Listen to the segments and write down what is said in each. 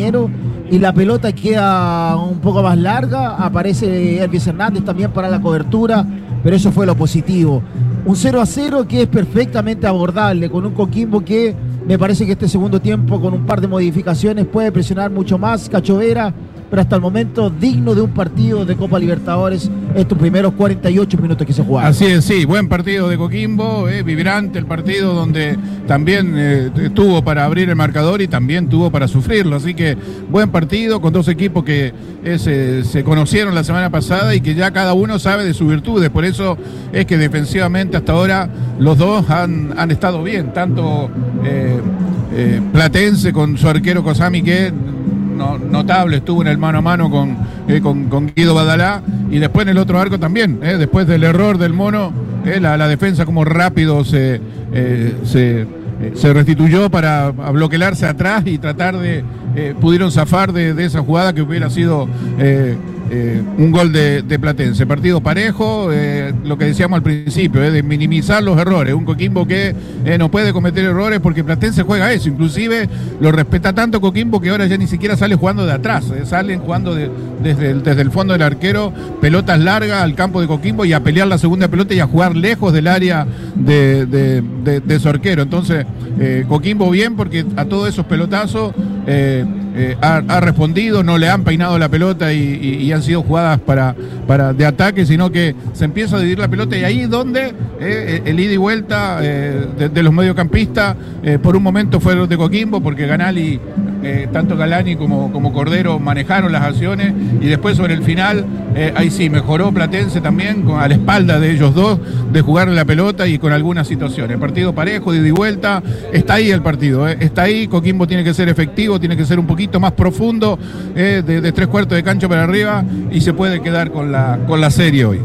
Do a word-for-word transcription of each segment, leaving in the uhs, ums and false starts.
compañero y la pelota queda un poco más larga, aparece Elvis Hernández también para la cobertura, pero eso fue lo positivo. Un cero a cero que es perfectamente abordable con un Coquimbo que me parece que este segundo tiempo con un par de modificaciones puede presionar mucho más Cacho Vera, pero hasta el momento digno de un partido de Copa Libertadores estos primeros cuarenta y ocho minutos que se jugaron. Así es, sí, buen partido de Coquimbo, eh, vibrante el partido donde también eh, tuvo para abrir el marcador y también tuvo para sufrirlo, así que buen partido con dos equipos que eh, se, se conocieron la semana pasada y que ya cada uno sabe de sus virtudes, por eso es que defensivamente hasta ahora los dos han, han estado bien, tanto eh, eh, Platense con su arquero Cosami que No, notable, estuvo en el mano a mano con, eh, con, con Guido Badalá y después en el otro arco también, eh, después del error del Mono, eh, la, la defensa como rápido se, eh, se, eh, se restituyó para bloquearse atrás y tratar de, eh, pudieron zafar de, de esa jugada que hubiera sido eh, eh, un gol de, de Platense. Partido parejo, eh, lo que decíamos al principio, eh, de minimizar los errores, un Coquimbo que eh, no puede cometer errores porque Platense juega eso, inclusive lo respeta tanto Coquimbo que ahora ya ni siquiera sale jugando de atrás, eh, salen jugando de, desde, el, desde el fondo del arquero, pelotas largas al campo de Coquimbo y a pelear la segunda pelota y a jugar lejos del área de, de, de, de su arquero. Entonces, eh, Coquimbo bien porque a todos esos pelotazos eh, eh, ha, ha respondido, no le han peinado la pelota y, y, y han sido jugadas para, para de ataque, sino que se empieza a dividir la pelota y ahí es donde eh, el ida y vuelta eh, de, de los mediocampistas eh, por un momento fueron de Coquimbo porque Ganali, eh, tanto Galani como, como Cordero manejaron las acciones y después sobre el final eh, ahí sí mejoró Platense también con, a la espalda de ellos dos de jugar la pelota y con algunas situaciones. Partido parejo, de ida y vuelta, está ahí el partido, eh, está ahí, Coquimbo tiene que ser efectivo, tiene que ser un poquito más profundo, eh, de, de tres cuartos de cancha para arriba y se puede quedar con la, con la serie hoy.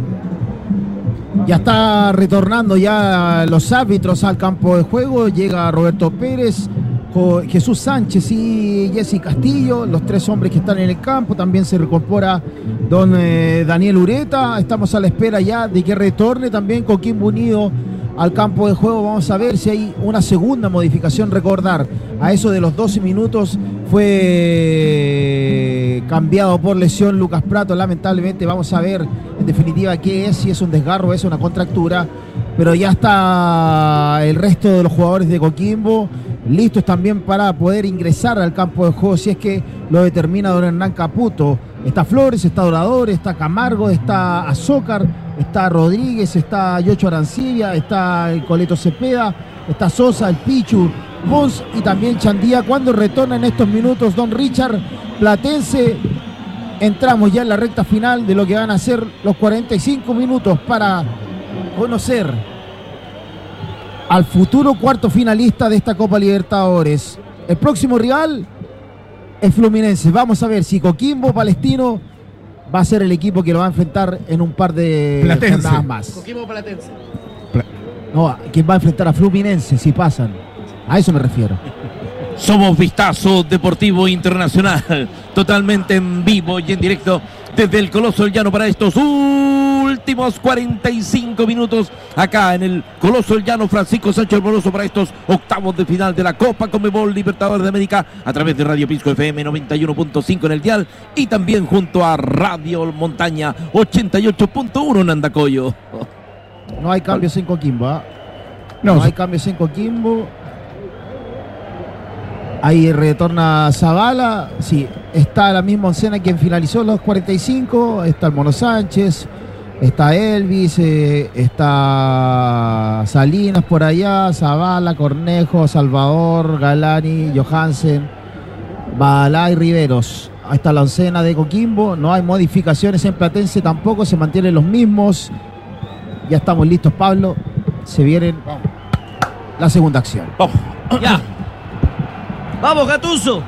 Ya está retornando ya los árbitros al campo de juego, llega Roberto Pérez, Jesús Sánchez y Jesse Castillo, los tres hombres que están en el campo, también se reincorpora don eh, Daniel Ureta, estamos a la espera ya de que retorne también Coquimbo Unido al campo de juego. Vamos a ver si hay una segunda modificación. Recordar, a eso de los doce minutos fue cambiado por lesión Lucas Prato, lamentablemente. Vamos a ver en definitiva qué es, si es un desgarro o es una contractura, pero ya está el resto de los jugadores de Coquimbo listos también para poder ingresar al campo de juego si es que lo determina don Hernán Caputo. Está Flores, está Dorador, está Camargo, está Azócar, está Rodríguez, está Yocho Arancibia, está el Coleto Cepeda, está Sosa, el Pichu, Pons y también Chandía. Cuando retorna en estos minutos don Richard Platense, entramos ya en la recta final de lo que van a ser los cuarenta y cinco minutos para conocer al futuro cuarto finalista de esta Copa Libertadores. El próximo rival es Fluminense. Vamos a ver si Coquimbo Palestino va a ser el equipo que lo va a enfrentar en un par de jornadas más. Coquimbo Platense. No, quien va a enfrentar a Fluminense si pasan. A eso me refiero. Somos Vistazo Deportivo Internacional, totalmente en vivo y en directo desde el Coloso del Llano para estos últimos cuarenta y cinco minutos acá en el Coloso del Llano. Francisco Sánchez Moroso para estos octavos de final de la Copa Conmebol Libertadores de América a través de Radio Pisco F M noventa y uno punto cinco en el dial y también junto a Radio Montaña ochenta y ocho punto uno en Andacoyo. No hay cambios en Coquimbo, ¿eh? No, no hay cambios en Coquimbo. Ahí retorna Zavala, sí, está la misma oncena quien finalizó los cuarenta y cinco, está el Mono Sánchez, está Elvis, eh, está Salinas por allá, Zavala, Cornejo, Salvador, Galani, Johansen, Badalá y Riveros. Ahí está la oncena de Coquimbo, no hay modificaciones en Platense tampoco, se mantienen los mismos. Ya estamos listos, Pablo, se viene la segunda acción. Oh. Ya. Vamos, Gattuso.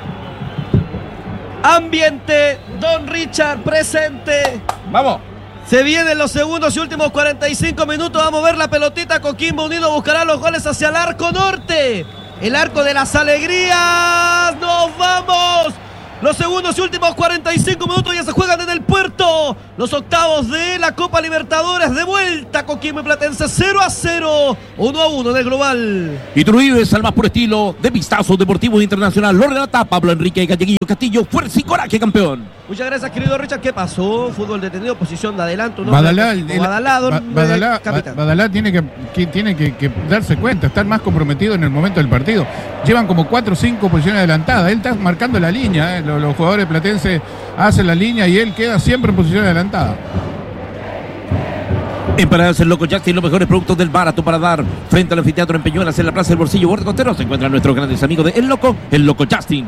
Ambiente, don Richard presente. Vamos. Se vienen los segundos y últimos cuarenta y cinco minutos. Vamos a ver la pelotita. Coquimbo Unido buscará los goles hacia el arco norte. El arco de las alegrías. Nos vamos Los segundos y últimos cuarenta y cinco minutos ya se juegan en el Puerto. Los octavos de la Copa Libertadores de vuelta. Coquimbo y Platense cero a cero. uno a uno en el global. Y tú lo vives al más puro estilo de Vistazo Deportivo Internacional. Lo relata Pablo Enrique Galleguillo Castillo. Fuerza y coraje, campeón. Muchas gracias, querido Richard. ¿Qué pasó? Fútbol detenido, posición de adelanto. ¿No? Badalá, el- Badalá, Ba- don- Badalá, capitán. Badalá tiene, que, que- tiene que, que darse cuenta, estar más comprometido en el momento del partido. Llevan como cuatro o cinco posiciones adelantadas. Él está marcando la línea. ¿eh? Los, los jugadores platenses hacen la línea y él queda siempre en posición adelantada. En Paradas el Loco Justin, los mejores productos del barato para dar. Frente al anfiteatro en Peñuelas, en la Plaza del Bolsillo, Borde Costero, se encuentran nuestros grandes amigos de El Loco, El Loco Justin.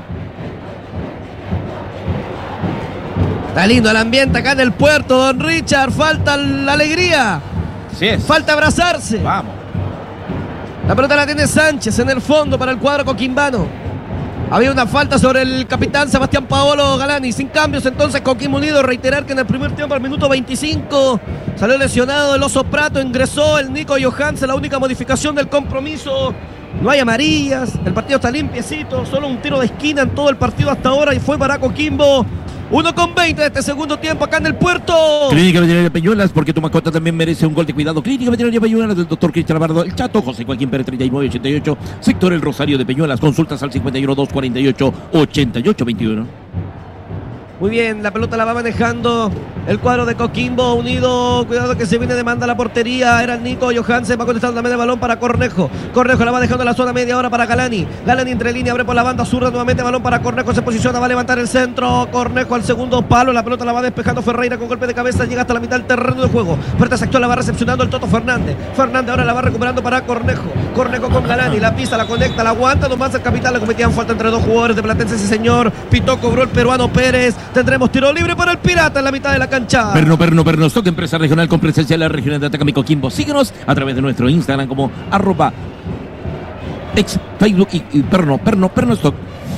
Está lindo el ambiente acá en el Puerto, don Richard. Falta la alegría. Así es. Falta abrazarse. Vamos. La pelota la tiene Sánchez en el fondo para el cuadro coquimbano. Había una falta sobre el capitán Sebastián Paolo Galani. Sin cambios entonces Coquimbo Unido. Reiterar que en el primer tiempo, al minuto veinticinco, salió lesionado el Oso Prato. Ingresó el Nico Johansen. La única modificación del compromiso. No hay amarillas. El partido está limpiecito. Solo un tiro de esquina en todo el partido hasta ahora. Y fue para Coquimbo. uno con veinte de este segundo tiempo acá en el Puerto. Clínica Veterinaria Peñuelas, porque tu mascota también merece un gol de cuidado. Clínica Veterinaria Peñuelas del doctor Cristian Labardo, el Chato, José Joaquín Pérez, treinta y nueve ochenta y ocho, sector El Rosario de Peñuelas. Consultas al cincuenta y uno, doscientos cuarenta y ocho, ochenta y ocho veintiuno. Muy bien, la pelota la va manejando el cuadro de Coquimbo Unido. Cuidado que se viene de manda a la portería. Era el Nico Johansen. Va conectando también el balón para Cornejo. Cornejo la va dejando en la zona media ahora para Galani. Galani entre línea, abre por la banda zurda. Nuevamente balón para Cornejo. Se posiciona, va a levantar el centro. Cornejo al segundo palo. La pelota la va despejando Ferreira con golpe de cabeza. Llega hasta la mitad del terreno de juego. Fuerte actual la va recepcionando el Toto Fernández. Fernández ahora la va recuperando para Cornejo. Cornejo con Galani. La pisa, la conecta, la aguanta. Nomás el capitán. Le cometían falta entre dos jugadores de Platense. Sí, señor. Pitó, cobró el peruano Pérez. Tendremos tiro libre para el Pirata en la mitad de la cancha. Perno, Perno, Perno, Stock, empresa regional con presencia en la región de Atacama y Coquimbo. Síguenos a través de nuestro Instagram como arroba ex Facebook y, y Perno, Perno, Perno Stock.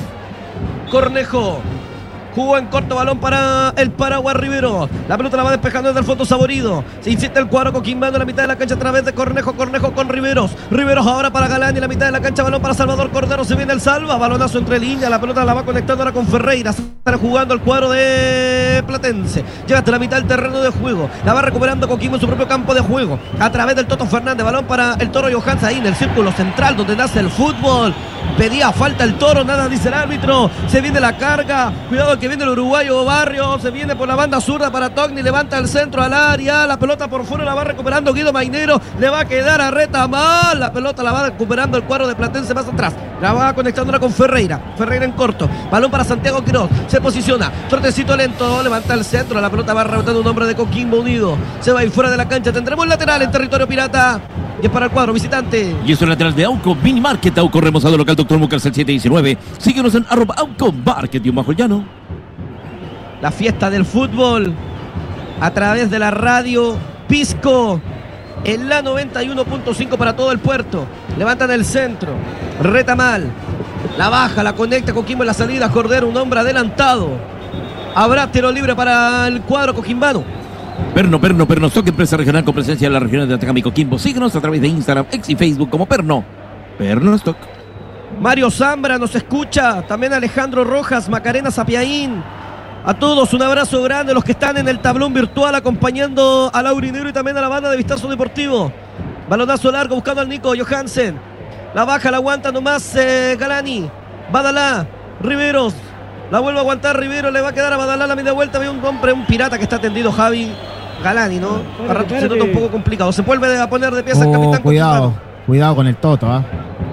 Cornejo. Jugó en corto, balón para el Paraguay Rivero. La pelota la va despejando desde el fondo Saborido. Se insiste el cuadro coquimbano en la mitad de la cancha a través de Cornejo. Cornejo con Riveros. Riveros ahora para Galani en la mitad de la cancha. Balón para Salvador Cordero. Se viene el salva. Balonazo entre líneas. La pelota la va conectando ahora con Ferreira. Está jugando el cuadro de Platense. Llega hasta la mitad del terreno de juego. La va recuperando Coquimbo en su propio campo de juego. A través del Toto Fernández. Balón para el Toro Johansen ahí en el círculo central donde nace el fútbol. Pedía falta el Toro. Nada dice el árbitro. Se viene la carga. Cuidado que viene el uruguayo Barrio. Se viene por la banda zurda para Togni. Levanta el centro al área. La pelota por fuera la va recuperando Guido Mainero. Le va a quedar a Retamal. La pelota la va recuperando el cuadro de Platense más atrás. La va conectándola con Ferreira. Ferreira en corto. Balón para Santiago Quiroz. Se posiciona. Trotecito lento. Levanta el centro. La pelota va rebotando un hombre de Coquimbo Unido. Se va a ir fuera de la cancha. Tendremos lateral en territorio pirata. Y es para el cuadro visitante. Y eso es lateral de Auco Mini Market. Auco remozado local Doctor Mucas el siete diecinueve. Síguenos en arroba Auco Market y un bajo el llano. La fiesta del fútbol a través de la radio Pisco en la noventa y uno punto cinco para todo el puerto. Levantan el centro. Retamal. La baja, la conecta Coquimbo en la salida. Cordero, un hombre adelantado. Habrá tiro libre para el cuadro coquimbano. Perno, Perno, Perno Stock, empresa regional con presencia en las regiones de Atacama y Coquimbo. Síguenos a través de Instagram, X y Facebook como Perno, Perno Stock. Mario Zambra nos escucha. También Alejandro Rojas, Macarena Zapiaín. A todos un abrazo grande, los que están en el tablón virtual acompañando a Laurinero y también a la banda de Vistazo Deportivo. Balonazo largo buscando al Nico Johansen. La baja, la aguanta nomás eh, Galani. Badalá, Riveros. La vuelve a aguantar Rivero, le va a quedar a Badalá la media vuelta. Ve un hombre, un pirata que está tendido, Javi Galani, ¿no? A rato se nota un poco complicado. Se vuelve a poner de pieza el Oh, capitán. cuidado, Coquimano. cuidado con el Toto, ¿ah?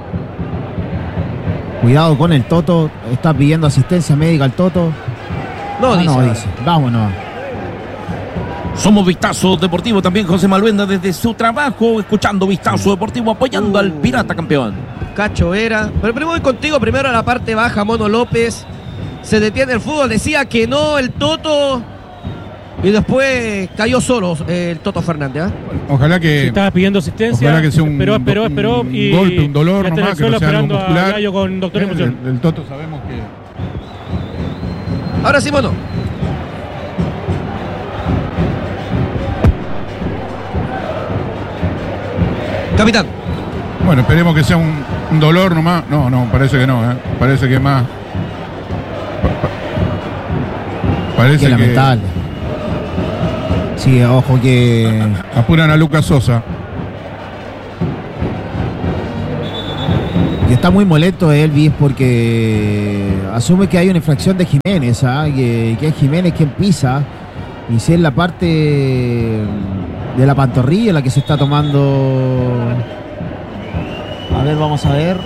Cuidado con el Toto. Está pidiendo asistencia médica al Toto. No, Ah, dice. no, ahora. dice. Vámonos. Somos Vistazo Deportivo, también José Maluenda desde su trabajo, escuchando Vistazo Deportivo, apoyando Uh. al Pirata campeón. Cacho Vera. Pero primero voy contigo, primero a la parte baja, Mono López. Se detiene el fútbol, decía que no el Toto. Y después cayó solo eh, el Toto Fernández. ¿eh? Ojalá Se que, estaba pidiendo asistencia. ojalá que sea un, esperó, esperó, un esperó y golpe, un dolor ya está en nomás, el que no suelo sea algo esperando a muscular. Gallo con doctor Eh, emoción. el, el Toto sabemos que Ahora sí, Mono. Capitán. Bueno, esperemos que sea un, un dolor nomás. No, no, parece que no, ¿eh? Parece que más. pa- pa- Parece Qué que lamentable. Sí, ojo que apuran a Lucas Sosa. Y está muy molesto Elvis porque asume que hay una infracción de Jiménez, ¿ah? que, que es Jiménez quien pisa, y si es la parte de la pantorrilla la que se está tomando. A ver, vamos a ver.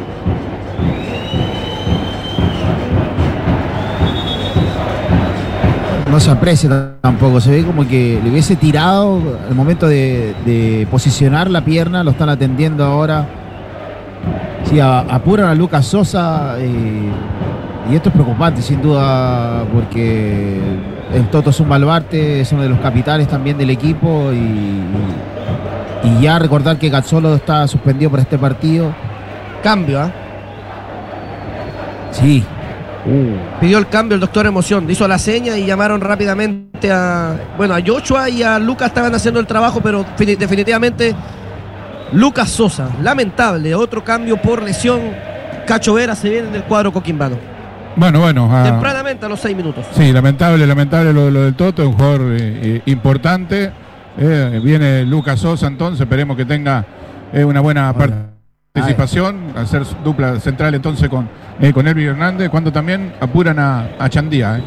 No se aprecia tampoco, se ve como que le hubiese tirado al momento de, de posicionar la pierna, lo están atendiendo ahora. Sí, a, apuran a Lucas Sosa eh, y esto es preocupante sin duda porque el Toto Zumbalbarte es uno de los capitanes también del equipo y, y ya recordar que Gazzolo está suspendido por este partido. Cambio, ¿ah? ¿eh? Sí. Uh. Pidió el cambio el doctor Emoción, hizo la seña y llamaron rápidamente a, bueno, a Joshua y a Lucas estaban haciendo el trabajo, pero definitivamente Lucas Sosa, lamentable, otro cambio por lesión. Cacho Vera se viene en el cuadro coquimbano. Bueno, bueno. Ah, tempranamente a los seis minutos. Sí, lamentable, lamentable lo, lo del Toto, un jugador eh, eh, importante. Eh, viene Lucas Sosa, entonces esperemos que tenga eh, una buena participación, hacer dupla central entonces con, eh, con Elvis Hernández, cuando también apuran a, a Chandía. Eh.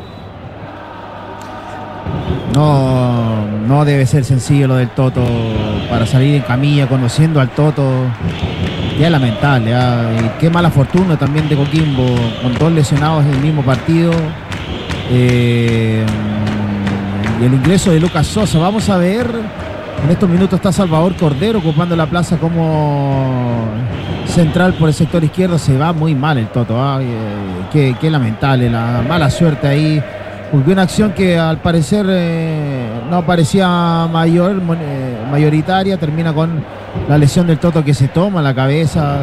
No, no debe ser sencillo lo del Toto para salir en camilla, conociendo al Toto. Ya es lamentable, ¿eh? Y qué mala fortuna también de Coquimbo, con dos lesionados en el mismo partido. Eh, y el ingreso de Lucas Sosa, vamos a ver. En estos minutos está Salvador Cordero ocupando la plaza como central por el sector izquierdo. Se va muy mal el Toto, ¿eh? Qué, qué lamentable, la mala suerte ahí. Porque una acción que al parecer eh, no parecía mayor, eh, mayoritaria, termina con la lesión del Toto que se toma la cabeza.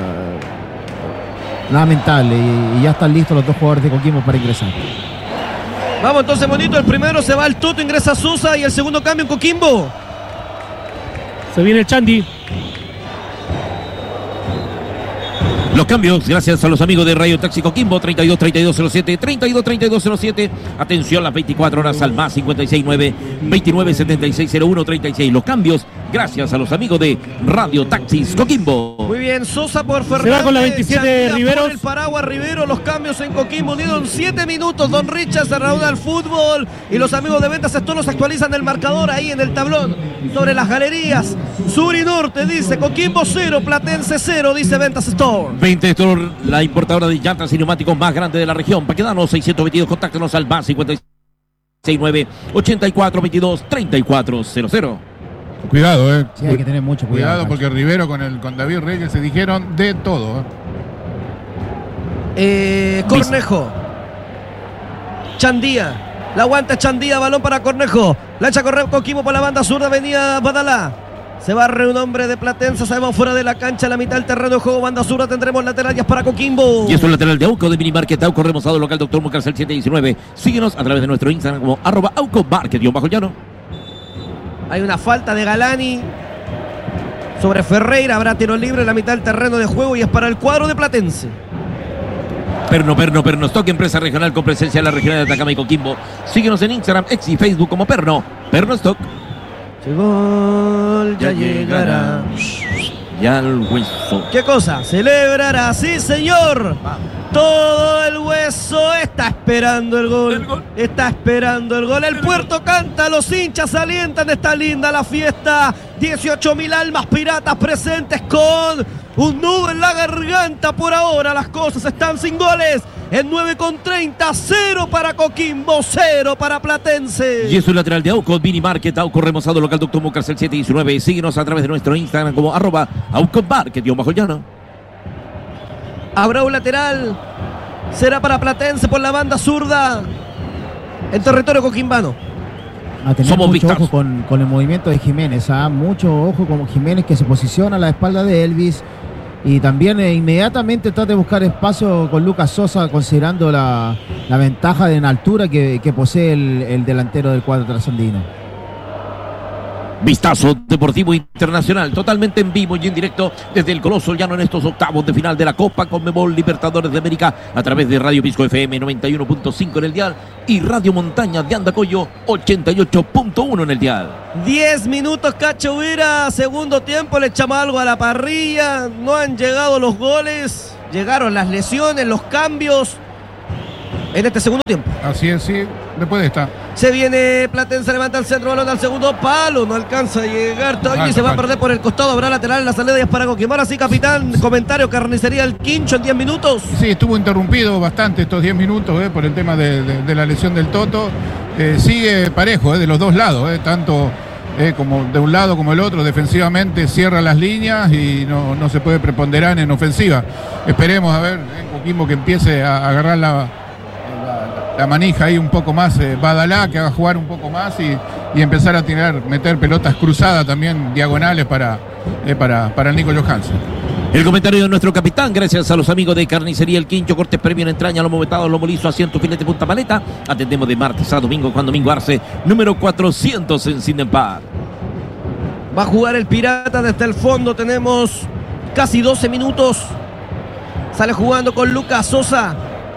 Lamentable. Y, y ya están listos los dos jugadores de Coquimbo para ingresar. Vamos entonces, bonito. El primero se va el Toto, ingresa Sosa, y el segundo cambio en Coquimbo. Se viene el Chandi. Los cambios, gracias a los amigos de Radio Taxi Coquimbo, treinta y dos treinta y dos cero siete, treinta y dos treinta y dos cero siete. Atención, las veinticuatro horas al más cincuenta y seis nueve, veintinueve setenta y seis cero uno treinta y seis. Los cambios, gracias a los amigos de Radio Taxis Coquimbo. Muy bien, Sosa por Fernández. Se va con la veintisiete Riveros. El Paraguas Rivero, los cambios en Coquimbo unido en siete minutos. Don Richard se reanuda el fútbol y los amigos de Ventas Store nos actualizan el marcador ahí en el tablón sobre las galerías. Sur y Norte dice Coquimbo cero, Platense cero, dice Ventas Store. veinte Store, la importadora de llantas y neumáticos más grande de la región. Paquedano seiscientos veintidós, contáctanos al más cincuenta y seis nueve, ochenta y cuatro veintidós, treinta y cuatro cero cero. Cuidado, eh. Sí, hay que tener mucho cuidado. Cuidado porque Rivero con el con David Reyes se dijeron de todo. Eh. Eh, Cornejo. Chandía. La aguanta Chandía, balón para Cornejo. La echa correr Coquimbo por la banda zurda, venía Badalá. Se barre un hombre de Platense, sabemos fuera de la cancha, la mitad del terreno de juego, banda zurda, tendremos laterales para Coquimbo. Y esto es lateral de Auco de Minimarket, Auco remozado local, doctor Mucarcel siete diecinueve. Síguenos a través de nuestro Instagram como arroba Auco Market, guión bajo llano. Hay una falta de Galani sobre Ferreira, habrá tiro libre en la mitad del terreno de juego y es para el cuadro de Platense. Perno, Perno, Perno Stock, empresa regional con presencia en la región de Atacama y Coquimbo. Síguenos en Instagram, X y Facebook como Perno, Perno Stock. El gol ya llegará. Ya el hueso. ¿Qué cosa? Celebrará, sí señor. Todo el hueso está esperando el gol. el gol. Está esperando el gol. El, el puerto gol. Canta, los hinchas alientan. Está linda la fiesta. dieciocho mil almas piratas presentes con un nudo en la garganta. Por ahora las cosas están sin goles. En nueve con treinta, cero para Coquimbo, cero para Platense. Y eso es lateral de Auco, Mini Market, Auco remozado local, doctor Mucarcel siete diecinueve. Síguenos a través de nuestro Instagram como arroba Auco Market, guión bajo llano. Habrá un lateral, será para Platense por la banda zurda, en territorio coquimbano. A tener Somos mucho vistas. ojo con, con el movimiento de Jiménez, ¿ah? Mucho ojo con Jiménez que se posiciona a la espalda de Elvis. Y también eh, inmediatamente trata de buscar espacio con Lucas Sosa, considerando la, la ventaja en altura que, que posee el, el delantero del cuadro trasandino. Vistazo Deportivo Internacional, totalmente en vivo y en directo desde el Coloso Llano en estos octavos de final de la Copa Conmebol Libertadores de América a través de Radio Pisco F M noventa y uno punto cinco en el dial y Radio Montaña de Andacoyo ochenta y ocho punto uno en el dial. diez minutos, Cacho Vera, segundo tiempo, le echamos algo a la parrilla, no han llegado los goles, llegaron las lesiones, los cambios en este segundo tiempo. Así es, sí, después de esta. Se viene Platense, levanta el centro, balón al segundo palo, no alcanza a llegar todavía y se va a perder por el costado, habrá lateral en la salida y es para Coquimbo. Ahora sí, capitán, comentario, Carnicería El Quincho en diez minutos. Sí, estuvo interrumpido bastante estos diez minutos eh, por el tema de, de, de la lesión del Toto. Eh, sigue parejo eh, de los dos lados, eh, tanto eh, como de un lado como el otro, defensivamente cierra las líneas y no, no se puede preponderar en ofensiva. Esperemos a ver eh, Coquimbo que empiece a, a agarrar la... la manija ahí un poco más, eh, Badalá, que haga jugar un poco más y, y empezar a tirar, meter pelotas cruzadas también, diagonales para, eh, para, para el Nico Johansen. El comentario de nuestro capitán, gracias a los amigos de Carnicería El Quincho, cortes premio en entraña, lomo vetado, lomo liso, asiento, filete, punta paleta. Atendemos de martes a domingo, Juan Domingo Arce, número cuatrocientos en Sindempar. Va a jugar el Pirata desde el fondo, tenemos casi doce minutos. Sale jugando con Lucas Sosa.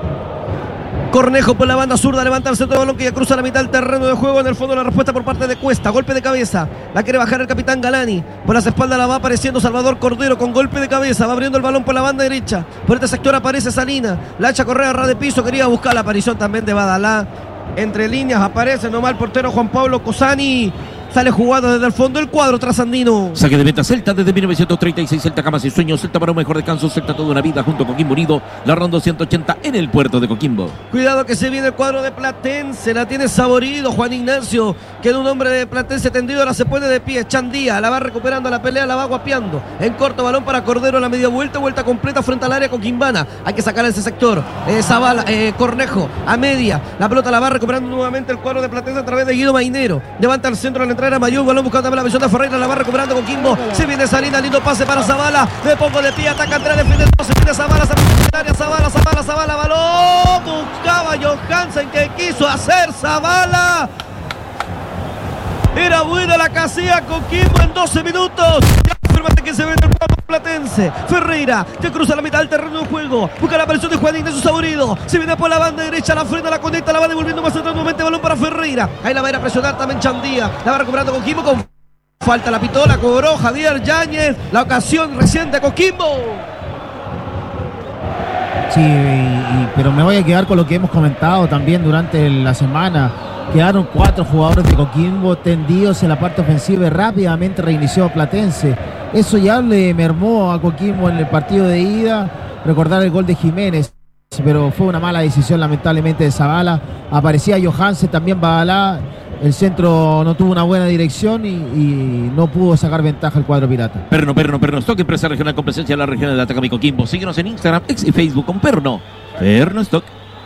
Cornejo por la banda zurda, levanta el centro de balón que ya cruza la mitad del terreno de juego. En el fondo la respuesta por parte de Cuesta, golpe de cabeza, la quiere bajar el capitán Galani, por las espaldas la va apareciendo Salvador Cordero con golpe de cabeza, va abriendo el balón por la banda derecha, por este sector aparece Salina, la echa Correa a ras de piso, quería buscar la aparición también de Badalá, entre líneas aparece nomás el portero Juan Pablo Cosani. Sale jugando desde el fondo el cuadro trasandino. Saque de meta Celta desde mil novecientos treinta y seis. Celta, camas y sueños. Celta para un mejor descanso. Celta toda una vida junto con Coquimbo Unido. La ronda ciento ochenta en el puerto de Coquimbo. Cuidado que se viene el cuadro de Platense. La tiene Saborido. Juan Ignacio. Queda un hombre de Platense tendido. Ahora se pone de pie. Chandía. La va recuperando la pelea. La va guapeando. En corto balón para Cordero. La media vuelta. Vuelta completa frente al área coquimbana. Hay que sacar ese sector. Eh, Zavala, eh, Cornejo. A media. La pelota la va recuperando nuevamente el cuadro de Platense a través de Guido Mainero. Levanta el centro. La entrada Mayor. Balón buscando la visión de Ferreira, la va recuperando con Coquimbo. Se viene Salina, lindo pase para Zavala. De poco de pie, ataca Andrés, defiende todo. Se viene Zavala, Zavala, Zavala, Zavala, Zavala, balón. Buscaba Johansen que quiso hacer Zavala. Era buena la casilla Coquimbo en doce minutos. Ya confirmate que se vende el cuadro platense. Ferreira, que cruza la mitad del terreno de juego. Busca la aparición de Juan Ignacio Saborido. Se viene por la banda derecha, la frena, la conecta, la va devolviendo más atrás nuevamente. Balón para Ferreira. Ahí la va a ir a presionar también Chandía. La va recuperando Coquimbo con falta. La pitó, la cobró Javier Yáñez. La ocasión reciente Coquimbo. Sí, y- pero me voy a quedar con lo que hemos comentado también durante la semana. Quedaron cuatro jugadores de Coquimbo tendidos en la parte ofensiva y rápidamente reinició Platense. Eso ya le mermó a Coquimbo en el partido de ida. Recordar el gol de Jiménez, pero fue una mala decisión lamentablemente de Zavala. Aparecía Johansen, también Badalá. El centro no tuvo una buena dirección y, y no pudo sacar ventaja el cuadro pirata. Perno, Perno, Perno Stock, empresa regional con presencia en la región de Atacama y Coquimbo. Síguenos en Instagram, X y Facebook con Perno. Perno Stock.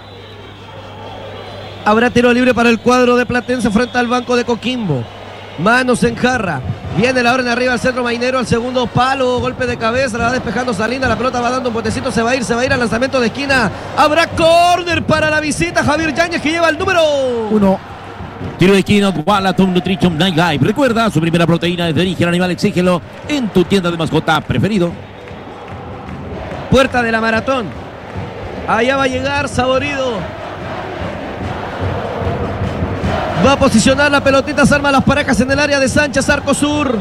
Habrá tiro libre para el cuadro de Platense frente al banco de Coquimbo. Manos en jarra. Viene la orden arriba al centro Mainero, al segundo palo, golpe de cabeza, la va despejando Salina, la pelota va dando un botecito, se va a ir, se va a ir al lanzamiento de esquina. Habrá córner para la visita, Javier Yáñez que lleva el número Uno. Tiro de esquina, Walaton Nutrition Night Live. Recuerda, su primera proteína es de origen animal, exígelo en tu tienda de mascota preferido. Puerta de la maratón. Allá va a llegar Saborido. Va a posicionar la pelotita, se arma las parejas en el área de Sánchez, arco sur.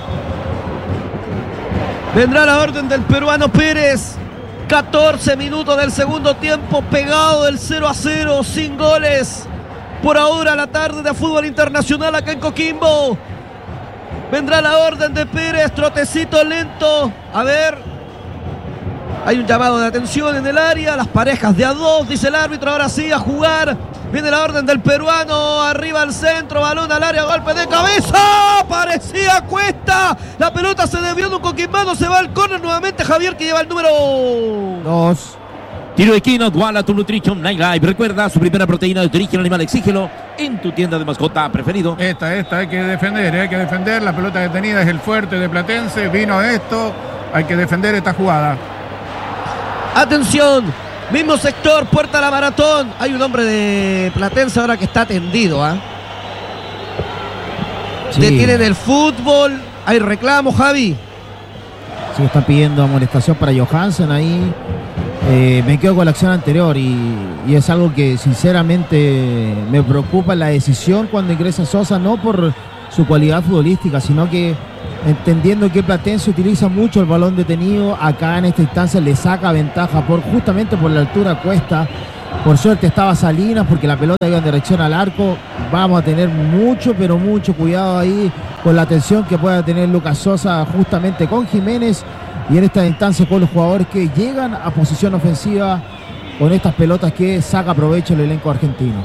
Vendrá la orden del peruano Pérez. catorce minutos del segundo tiempo, pegado del cero a cero, sin goles. Por ahora la tarde de fútbol internacional acá en Coquimbo. Vendrá la orden de Pérez, trotecito lento. A ver. Hay un llamado de atención en el área. Las parejas de a dos, dice el árbitro. Ahora sí a jugar. Viene la orden del peruano. Arriba al centro. Balón al área. Golpe de cabeza. Parecía Cuesta. La pelota se desvió de un coquimbano. Se va al córner nuevamente. Javier que lleva el número Dos. Tiro de esquina, Walaton Nutrition Night Live. Recuerda, su primera proteína es de origen animal, exígelo en tu tienda de mascota preferido. Esta, esta, hay que defender, hay que defender. La pelota detenida es el fuerte de Platense. Vino esto, hay que defender esta jugada. Atención. Mismo sector. Puerta a la maratón. Hay un hombre de Platense ahora que está tendido. ¿eh? Sí, Sí. Detienen el fútbol. Hay reclamo, Javi. Sí, está pidiendo amonestación para Johansen ahí. Eh, me quedo con la acción anterior y, y es algo que sinceramente me preocupa la decisión cuando ingresa Sosa, no por su cualidad futbolística, sino que entendiendo que Platense utiliza mucho el balón detenido, acá en esta instancia le saca ventaja por justamente por la altura Cuesta. Por suerte estaba Salinas porque la pelota iba en dirección al arco. Vamos a tener mucho, pero mucho cuidado ahí con la atención que pueda tener Lucas Sosa justamente con Jiménez y en esta instancia con los jugadores que llegan a posición ofensiva con estas pelotas que saca provecho el elenco argentino.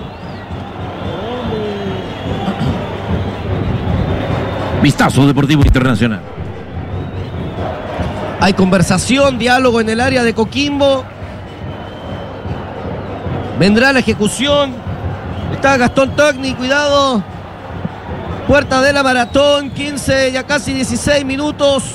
Vistazo Deportivo Internacional. Hay conversación, diálogo en el área de Coquimbo. Vendrá la ejecución. Está Gastón Togni, cuidado. Puerta de la maratón, quince, ya casi dieciséis minutos.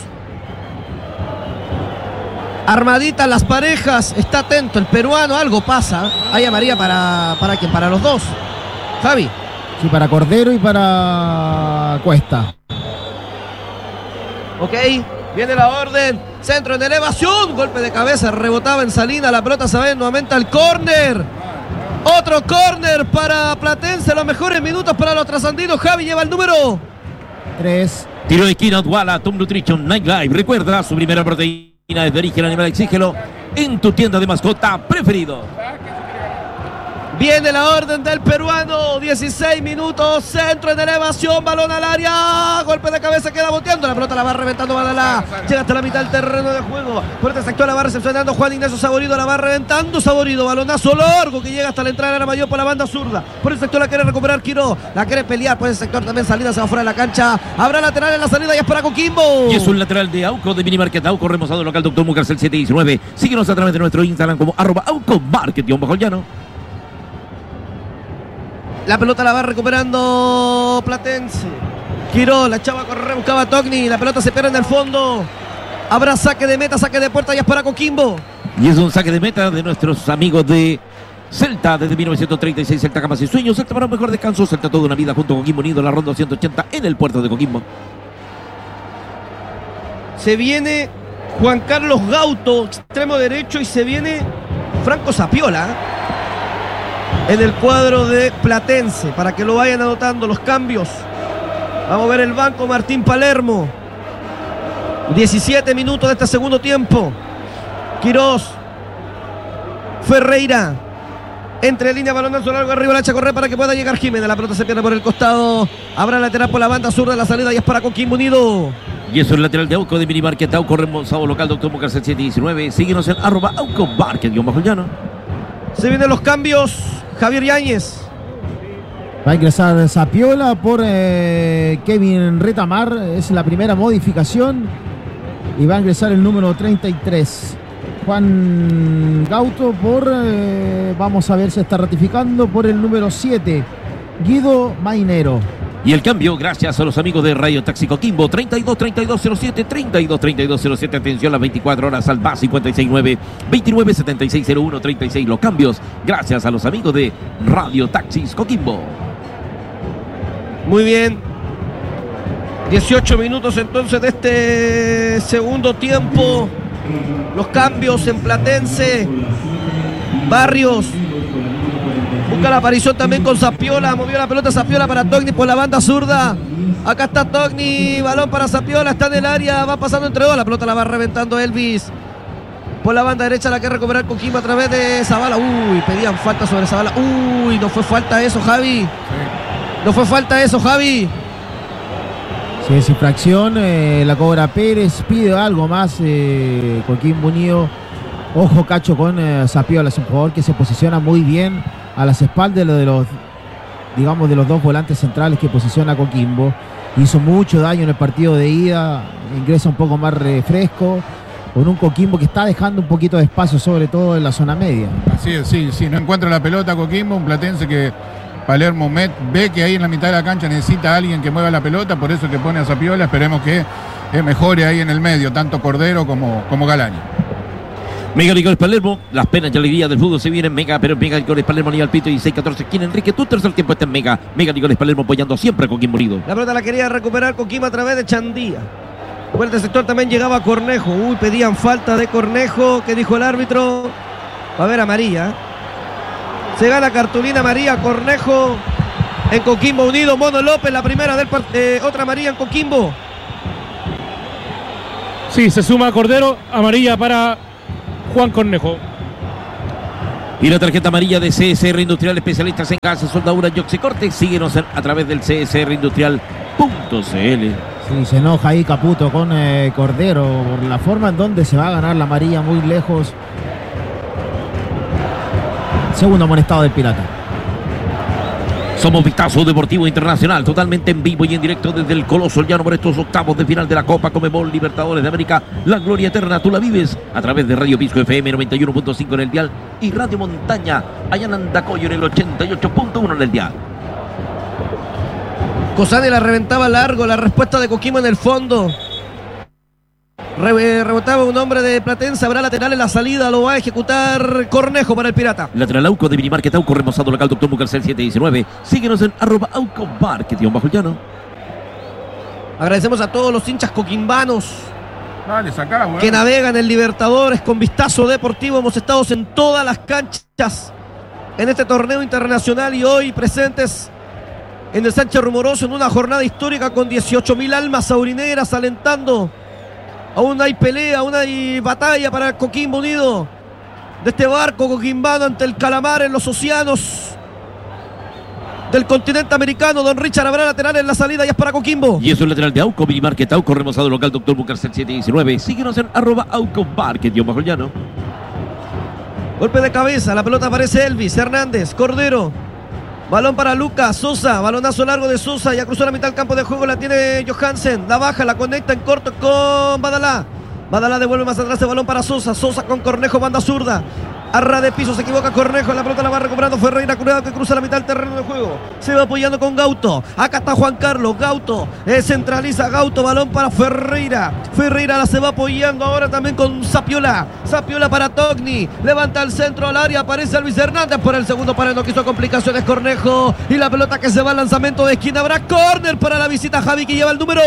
Armaditas las parejas, está atento el peruano, algo pasa. Hay amarilla para, ¿para quién? Para los dos. Javi. Sí, para Cordero y para Cuesta. Ok, viene la orden. Centro en elevación. Golpe de cabeza, rebotaba en Salinas. La pelota se va nuevamente al córner. Otro córner para Platense. Los mejores minutos para los trasandinos. Javi lleva el número tres. Tiro de esquina, Duala, Tom Nutrition Night Live. Recuerda, su primera proteína es de origen animal. Exígelo en tu tienda de mascota preferido. Viene la orden del peruano, dieciséis minutos, centro en elevación, balón al área, golpe de cabeza, queda boteando, la pelota la va reventando Badalá, llega hasta la mitad del terreno de juego, por este sector la va recepcionando Juan Ignacio Saborido, la va reventando Saborido, balonazo largo que llega hasta la entrada de la mayor por la banda zurda, por el sector la quiere recuperar Quiró, la quiere pelear, por el sector también salida, se va fuera de la cancha, habrá lateral en la salida y es para Coquimbo. Y es un lateral de Auco de Minimarket, Auco remozado local Doctor Mucarcel siete diecinueve, síguenos a través de nuestro Instagram como arroba Auco Market, bajo el llano. La pelota la va recuperando Platense. Quiró, la chava corre, buscaba a Togni. La pelota se pierde en el fondo. Habrá saque de meta, saque de puerta y es para Coquimbo. Y es un saque de meta de nuestros amigos de Celta desde mil novecientos treinta y seis. Celta Camas y Sueños. Celta para un mejor descanso. Celta toda una vida junto a Coquimbo Unido. La ronda ciento ochenta en el puerto de Coquimbo. Se viene Juan Carlos Gauto, extremo derecho, y se viene Franco Zapiola en el cuadro de Platense, para que lo vayan anotando los cambios. Vamos a ver el banco, Martín Palermo. diecisiete minutos de este segundo tiempo. Quirós, Ferreira, entre línea, balonazo largo arriba, la echa a correr para que pueda llegar Jiménez. La pelota se pierde por el costado. Habrá lateral por la banda zurda, la salida y es para Coquimbo Unido. Y eso es el lateral de Auco de Minimarket, Auco remozado local Doctor Mucarcel siete diecinueve. Síguenos en arroba Auco Market, bajo el llano. Se vienen los cambios. Javier Yáñez. Va a ingresar Zapiola por eh, Kevin Retamar. Es la primera modificación. Y va a ingresar el número treinta y tres. Juan Gauto por... Eh, vamos a ver si está ratificando por el número siete. Guido Mainero. Y el cambio, gracias a los amigos de Radio Taxi Coquimbo, treinta y dos treinta y dos cero siete, treinta y dos treinta y dos cero siete, atención las veinticuatro horas al B A cincuenta y seis nueve, veintinueve setenta y seis cero uno treinta y seis. Los cambios, gracias a los amigos de Radio Taxis Coquimbo. Muy bien. dieciocho minutos entonces de este segundo tiempo. Los cambios en Platense. Barrios. Busca la aparición también con Zapiola. Movió la pelota Zapiola para Togni por la banda zurda. Acá está Togni. Balón para Zapiola. Está en el área. Va pasando entre dos. La pelota la va reventando Elvis. Por la banda derecha la que recuperar Coquimbo a través de Zavala. Uy, pedían falta sobre Zavala. Uy, no fue falta eso, Javi. No fue falta eso, Javi. Si es infracción, eh, la cobra Pérez. Pide algo más eh, Coquimbo Unido. Ojo, Cacho, con eh, Zapiola. Es un jugador que se posiciona muy bien a las espaldas de los, digamos, de los dos volantes centrales que posiciona Coquimbo. Hizo mucho daño en el partido de ida, ingresa un poco más refresco, con un Coquimbo que está dejando un poquito de espacio, sobre todo en la zona media. Así es, sí, sí, no encuentra la pelota Coquimbo, un platense que Palermo Met ve que ahí en la mitad de la cancha necesita a alguien que mueva la pelota, por eso que pone a Zapiola. Esperemos que mejore ahí en el medio, tanto Cordero como, como Galani. Mega Licores Palermo, las penas y alegrías del fútbol se vienen. Mega, pero Mega Licores Palermo, Aníbal Pito y seis catorce. ¿Quién Enrique? Tu tercer tiempo está en Mega. Mega Licores Palermo apoyando siempre a Coquimbo Unido. La pelota la quería recuperar Coquimbo a través de Chandía. Fuerte el sector también llegaba Cornejo. Uy, pedían falta de Cornejo. ¿Qué dijo el árbitro? Va a haber amarilla. Se gana cartulina amarilla Cornejo en Coquimbo Unido. Mono López, la primera del eh, otra amarilla en Coquimbo. Sí, se suma Cordero, amarilla para Juan Cornejo. Y la tarjeta amarilla de C S R Industrial, especialistas en gases, soldadura y oxicorte. Síguenos en, a través del c s r industrial punto c l. Sí, se enoja ahí Caputo con eh, Cordero por la forma en donde se va a ganar la amarilla muy lejos. Segundo amonestado del Pirata. Somos Vistazo Deportivo Internacional, totalmente en vivo y en directo desde el Coloso El Llano por estos octavos de final de la Copa Conmebol Libertadores de América. La gloria eterna tú la vives a través de Radio Pisco F M noventa y uno punto cinco en el dial y Radio Montaña allá en Andacoyo en el ochenta y ocho punto uno en el dial. Cosani la reventaba largo, la respuesta de Coquimbo en el fondo. Re rebotaba un hombre de Platense, habrá lateral en la salida, lo va a ejecutar Cornejo para el Pirata. Lateral Auco de Minimarket Auco, remozado local Doctor Mucarcel siete diecinueve. Síguenos en arroba Auco Market, bajo el llano. Agradecemos a todos los hinchas coquimbanos Dale, sacá, bueno. que navegan en Libertadores con Vistazo Deportivo. Hemos estado en todas las canchas en este torneo internacional y hoy presentes en el Sánchez Rumoroso en una jornada histórica con dieciocho mil almas aurineras alentando. Aún hay pelea, aún hay batalla para Coquimbo Unido. De este barco coquimbano ante el calamar en los océanos del continente americano. Don Richard habrá lateral en la salida y es para Coquimbo. Y eso es lateral de Auco, Minimarket Auco, remozado local Doctor Mucarcel siete diecinueve. Síguenos en arroba Auco Market, bajo el llano. Golpe de cabeza, la pelota aparece Elvis Hernández, Cordero. Balón para Lucas Sosa, balonazo largo de Sosa, ya cruzó la mitad del campo de juego, la tiene Johansen, la baja, la conecta en corto con Badalá. Badalá devuelve más atrás el balón para Sosa, Sosa con Cornejo, banda zurda. Arra de piso, se equivoca Cornejo, la pelota la va recuperando Ferreira, cuidado que cruza la mitad del terreno de juego. Se va apoyando con Gauto, acá está Juan Carlos, Gauto, eh, centraliza Gauto, balón para Ferreira. Ferreira la se va apoyando ahora también con Zapiola. Zapiola para Togni, levanta el centro al área, aparece Luis Hernández por el segundo para no quiso complicaciones Cornejo. Y la pelota que se va al lanzamiento de esquina, habrá córner para la visita Javi que lleva el número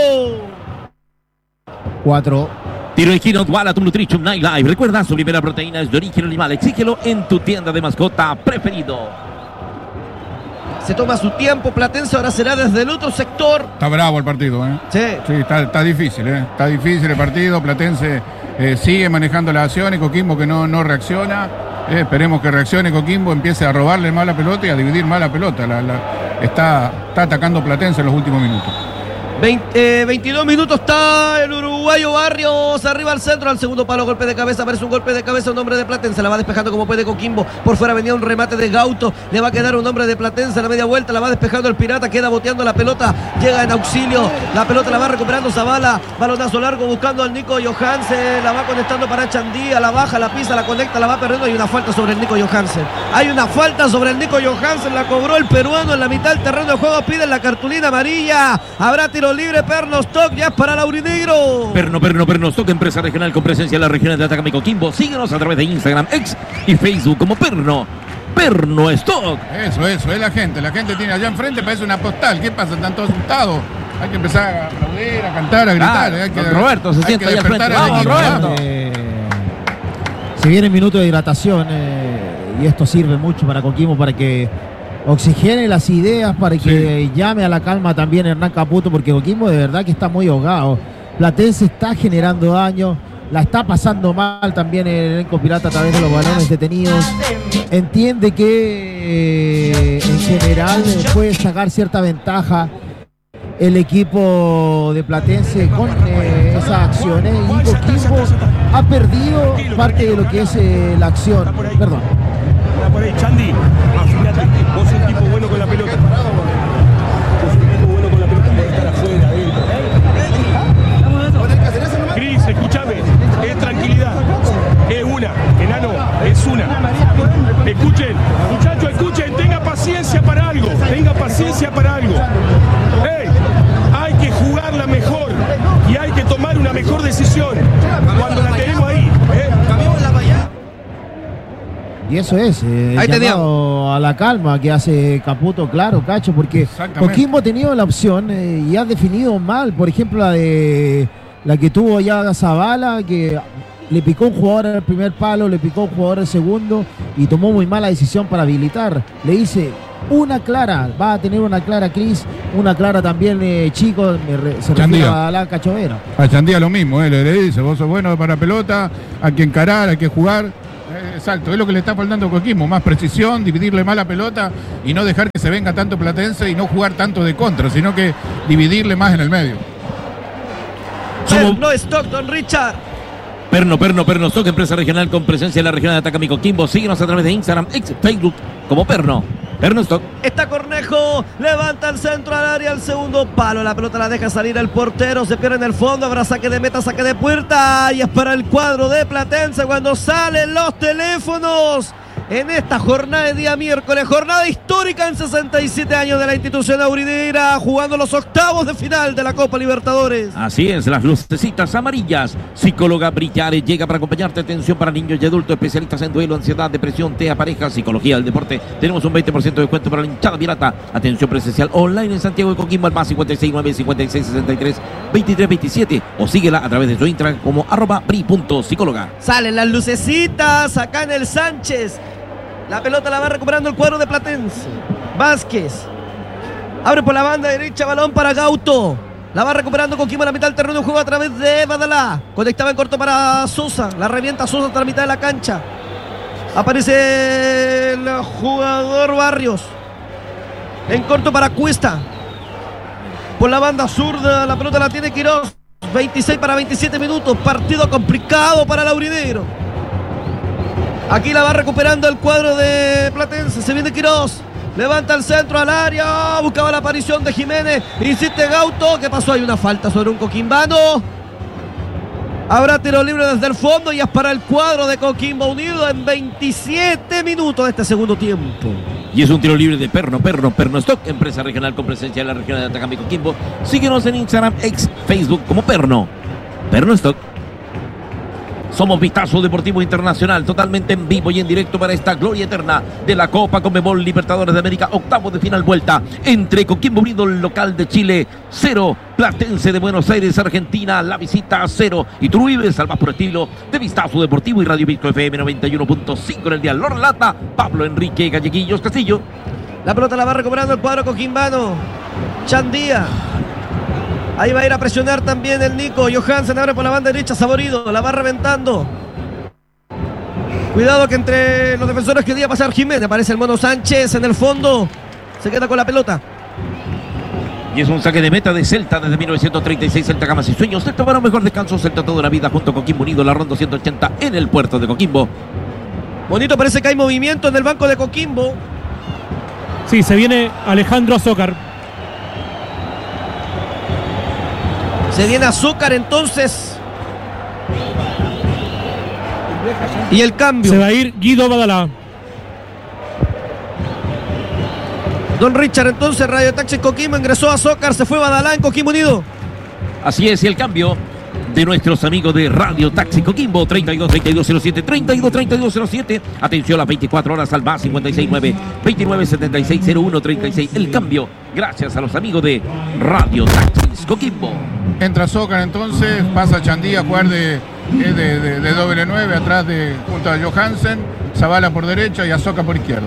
cuatro. Tiro de esquina, Duala, tu Nutrition Night Live. Recuerda, su primera proteína es de origen animal. Exígelo en tu tienda de mascota preferido. Se toma su tiempo, Platense ahora será desde el otro sector. Está bravo el partido, ¿eh? Sí. Sí, está, está difícil, ¿eh? Está difícil el partido. Platense eh, sigue manejando las acciones. Coquimbo que no, no reacciona. Eh, esperemos que reaccione Coquimbo, empiece a robarle más la pelota y a dividir más la pelota. La, la, está, está atacando Platense en los últimos minutos. veinte, veintidós minutos está el uruguayo Barrios arriba al centro, al segundo palo, golpe de cabeza, aparece un golpe de cabeza, un hombre de Platense, la va despejando como puede Coquimbo, por fuera venía un remate de Gauto, le va a quedar un hombre de Platense a la media vuelta, la va despejando el Pirata, queda boteando la pelota, llega en auxilio, la pelota la va recuperando Zavala, balonazo largo buscando al Nico Johansen, la va conectando para Chandía, la baja, la pisa, la conecta, la va perdiendo, hay una falta sobre el Nico Johansen, hay una falta sobre el Nico Johansen, la cobró el peruano en la mitad del terreno de juego, piden la cartulina amarilla, habrá tiro libre, Pernostoc, ya es para Laurinegro. Perno, Perno, Pernostoc, empresa regional con presencia en las regiones de Atacama y Coquimbo. Síguenos a través de Instagram, X y Facebook como Perno, Pernostoc. Eso, eso, es la gente. La gente tiene allá enfrente, parece una postal. ¿Qué pasa? Están todos asustados. Hay que empezar a aplaudir, a cantar, a gritar. Ah, hay que, Roberto se hay sienta que ahí al frente. despertar al Vamos, equipo, Roberto. vamos. Eh, se viene el minuto de hidratación eh, y esto sirve mucho para Coquimbo para que oxigene las ideas, para que sí. llame a la calma también Hernán Caputo, porque Coquimbo de verdad que está muy ahogado. Platense está generando daño, la está pasando mal también el elenco pirata a través de los balones detenidos. Entiende que eh, en general puede sacar cierta ventaja el equipo de Platense con eh, esas acciones y Coquimbo ha perdido parte de lo que es eh, la acción. Perdón. Por ahí, Chandy, afínate, vos sos un tipo bueno con la pelota. Vos sos un tipo bueno con la pelota, podés estar afuera, adentro. Cris, escúchame, es tranquilidad, es una, enano, es una. Escuchen, muchachos, escuchen, tenga paciencia para algo, tenga paciencia para algo. Hey, hay que jugarla mejor y hay que tomar una mejor decisión cuando la tenemos ahí. ¿eh? Y eso es, eh, Ahí llamado a la calma que hace Caputo, claro, Cacho, porque Coquimbo ha tenido la opción eh, y ha definido mal, por ejemplo, la de la que tuvo ya Zavala, que le picó un jugador al primer palo, le picó un jugador al segundo y tomó muy mala decisión para habilitar. Le dice una clara, va a tener una clara Cris, una clara también eh, Chico, me re, se refiere a la Cachovera. A Chandía lo mismo, eh, le, le dice, vos sos bueno para pelota, hay que encarar, hay que jugar. Eh, exacto, es lo que le está faltando a Coquimbo, más precisión, dividirle más la pelota y no dejar que se venga tanto Platense y no jugar tanto de contra, sino que dividirle más en el medio. Somos... No Stockton, Richard. Perno, Perno, Perno Stock, empresa regional con presencia en la región de Atacama y Coquimbo. Síguenos a través de Instagram, ex Facebook, como Perno. Perno Stock. Está Cornejo, levanta el centro al área, al segundo palo. La pelota la deja salir el portero, se pierde en el fondo. Habrá saque de meta, saque de puerta. Y es para el cuadro de Platense cuando salen los teléfonos. En esta jornada de día miércoles, jornada histórica en sesenta y siete años de la institución aurinera, jugando los octavos de final de la Copa Libertadores. Así es, las lucecitas amarillas. Psicóloga Brillares llega para acompañarte. Atención para niños y adultos, especialistas en duelo, ansiedad, depresión, T E A, pareja, psicología del deporte. Tenemos un veinte por ciento de descuento para la hinchada pirata. Atención presencial online en Santiago de Coquimbo al más cincuenta y seis nueve cincuenta y seis sesenta y tres veintitrés veintisiete o síguela a través de su Instagram como arroba bri.psicóloga. Salen las lucecitas acá en el Sánchez. La pelota la va recuperando el cuadro de Platense. Vázquez abre por la banda derecha, balón para Gauto. La va recuperando Coquimbo a la mitad del terreno de juego a través de Badalá. Conectaba en corto para Sosa. La revienta Sosa hasta la mitad de la cancha. Aparece el jugador Barrios. En corto para Cuesta. Por la banda zurda, la pelota la tiene Quirós. veintiséis para veintisiete minutos. Partido complicado para el aurinegro. Aquí la va recuperando el cuadro de Platense. Se viene Quirós. Levanta el centro al área. Buscaba la aparición de Jiménez. Insiste Gauto. ¿Qué pasó? Hay una falta sobre un coquimbano. Habrá tiro libre desde el fondo y es para el cuadro de Coquimbo Unido en veintisiete minutos de este segundo tiempo. Y es un tiro libre de Perno, Perno, Perno Stock, empresa regional con presencia en la región de Atacama y Coquimbo. Síguenos en Instagram, ex Facebook como Perno, Perno Stock. Somos Vistazo Deportivo Internacional, totalmente en vivo y en directo para esta gloria eterna de la Copa Conmebol Libertadores de América, octavo de final vuelta entre Coquimbo Unido, el local de Chile, cero, Platense de Buenos Aires, Argentina, la visita cero, y tú vives al más por estilo de Vistazo Deportivo y Radio Visto F M noventa y uno punto cinco en el día. Lo relata Pablo Enrique Galleguillos Castillo. La pelota la va recuperando el cuadro coquimbano, Chandía. Ahí va a ir a presionar también el Nico. Johansen abre por la banda derecha, Saborido. La va reventando. Cuidado que entre los defensores quería pasar Jiménez. Aparece el Mono Sánchez en el fondo. Se queda con la pelota. Y es un saque de meta de Celta desde mil novecientos treinta y seis. Celta, Gamas y Sueños. Celta para un mejor descanso. Celta toda la vida junto a Coquimbo Unido. La ronda ciento ochenta en el puerto de Coquimbo. Bonito, parece que hay movimiento en el banco de Coquimbo. Sí, se viene Alejandro Azócar. Se viene Azúcar entonces. Y el cambio. Se va a ir Guido Badalá. Don Richard entonces, Radio Taxi Coquimbo, ingresó Azócar, se fue Badalá en Coquimbo Unido. Así es, y el cambio de nuestros amigos de Radio Taxi Coquimbo, treinta y dos treinta y dos cero siete, treinta y dos treinta y dos cero siete. Atención, las veinticuatro horas al más cincuenta y seis nueve, veintinueve setenta y seis cero uno treinta y seis. El cambio, gracias a los amigos de Radio Taxi Coquimbo. Entra Zócar entonces, pasa Chandía a jugar de, de, de, de doble nueve atrás de junto a Johansen, Zavala por derecha y Azócar por izquierda.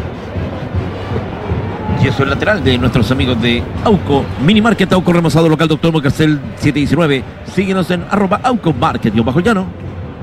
Y eso es el lateral de nuestros amigos de Auco. Mini Market Auco Remozado Local Doctor Mocastel siete diecinueve. Síguenos en arroba Auco Market y bajo llano.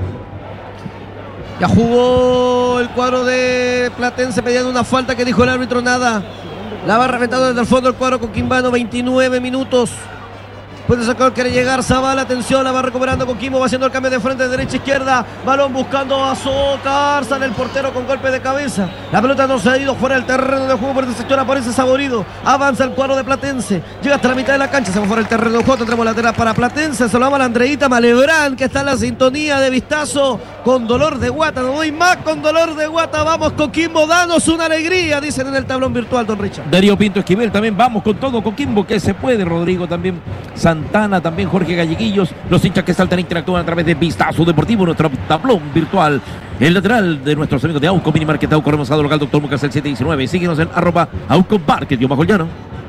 Ya jugó el cuadro de Platense pidiendo una falta que dijo el árbitro nada. La va reventando desde el fondo el cuadro coquimbano, veintinueve minutos. Puede sacar, quiere llegar Zavala, atención, la va recuperando Coquimbo, va haciendo el cambio de frente de derecha a izquierda, balón buscando a Azócar, sale el portero con golpe de cabeza, la pelota no se ha ido fuera del terreno de juego por este sector, aparece Saborido, avanza el cuadro de Platense, llega hasta la mitad de la cancha, se va fuera del terreno de juego, tendremos lateral para Platense, se lo llama la Andreita Malebrán, que está en la sintonía de Vistazo, con dolor de guata, no doy más con dolor de guata, vamos Coquimbo, danos una alegría, dicen en el tablón virtual, don Richard. Darío Pinto Esquivel, también vamos con todo Coquimbo, que se puede, Rodrigo también, Santana, también Jorge Galleguillos, los hinchas que saltan e interactúan a través de Vistazo Deportivo, nuestro tablón virtual. El lateral de nuestros amigos de Auco, Mini Market Auco, remozado local, Doctor Mucas, el siete diecinueve. Síguenos en arroba Auco Market, yo bajo el llano.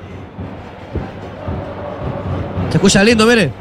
Se escucha lindo, mire.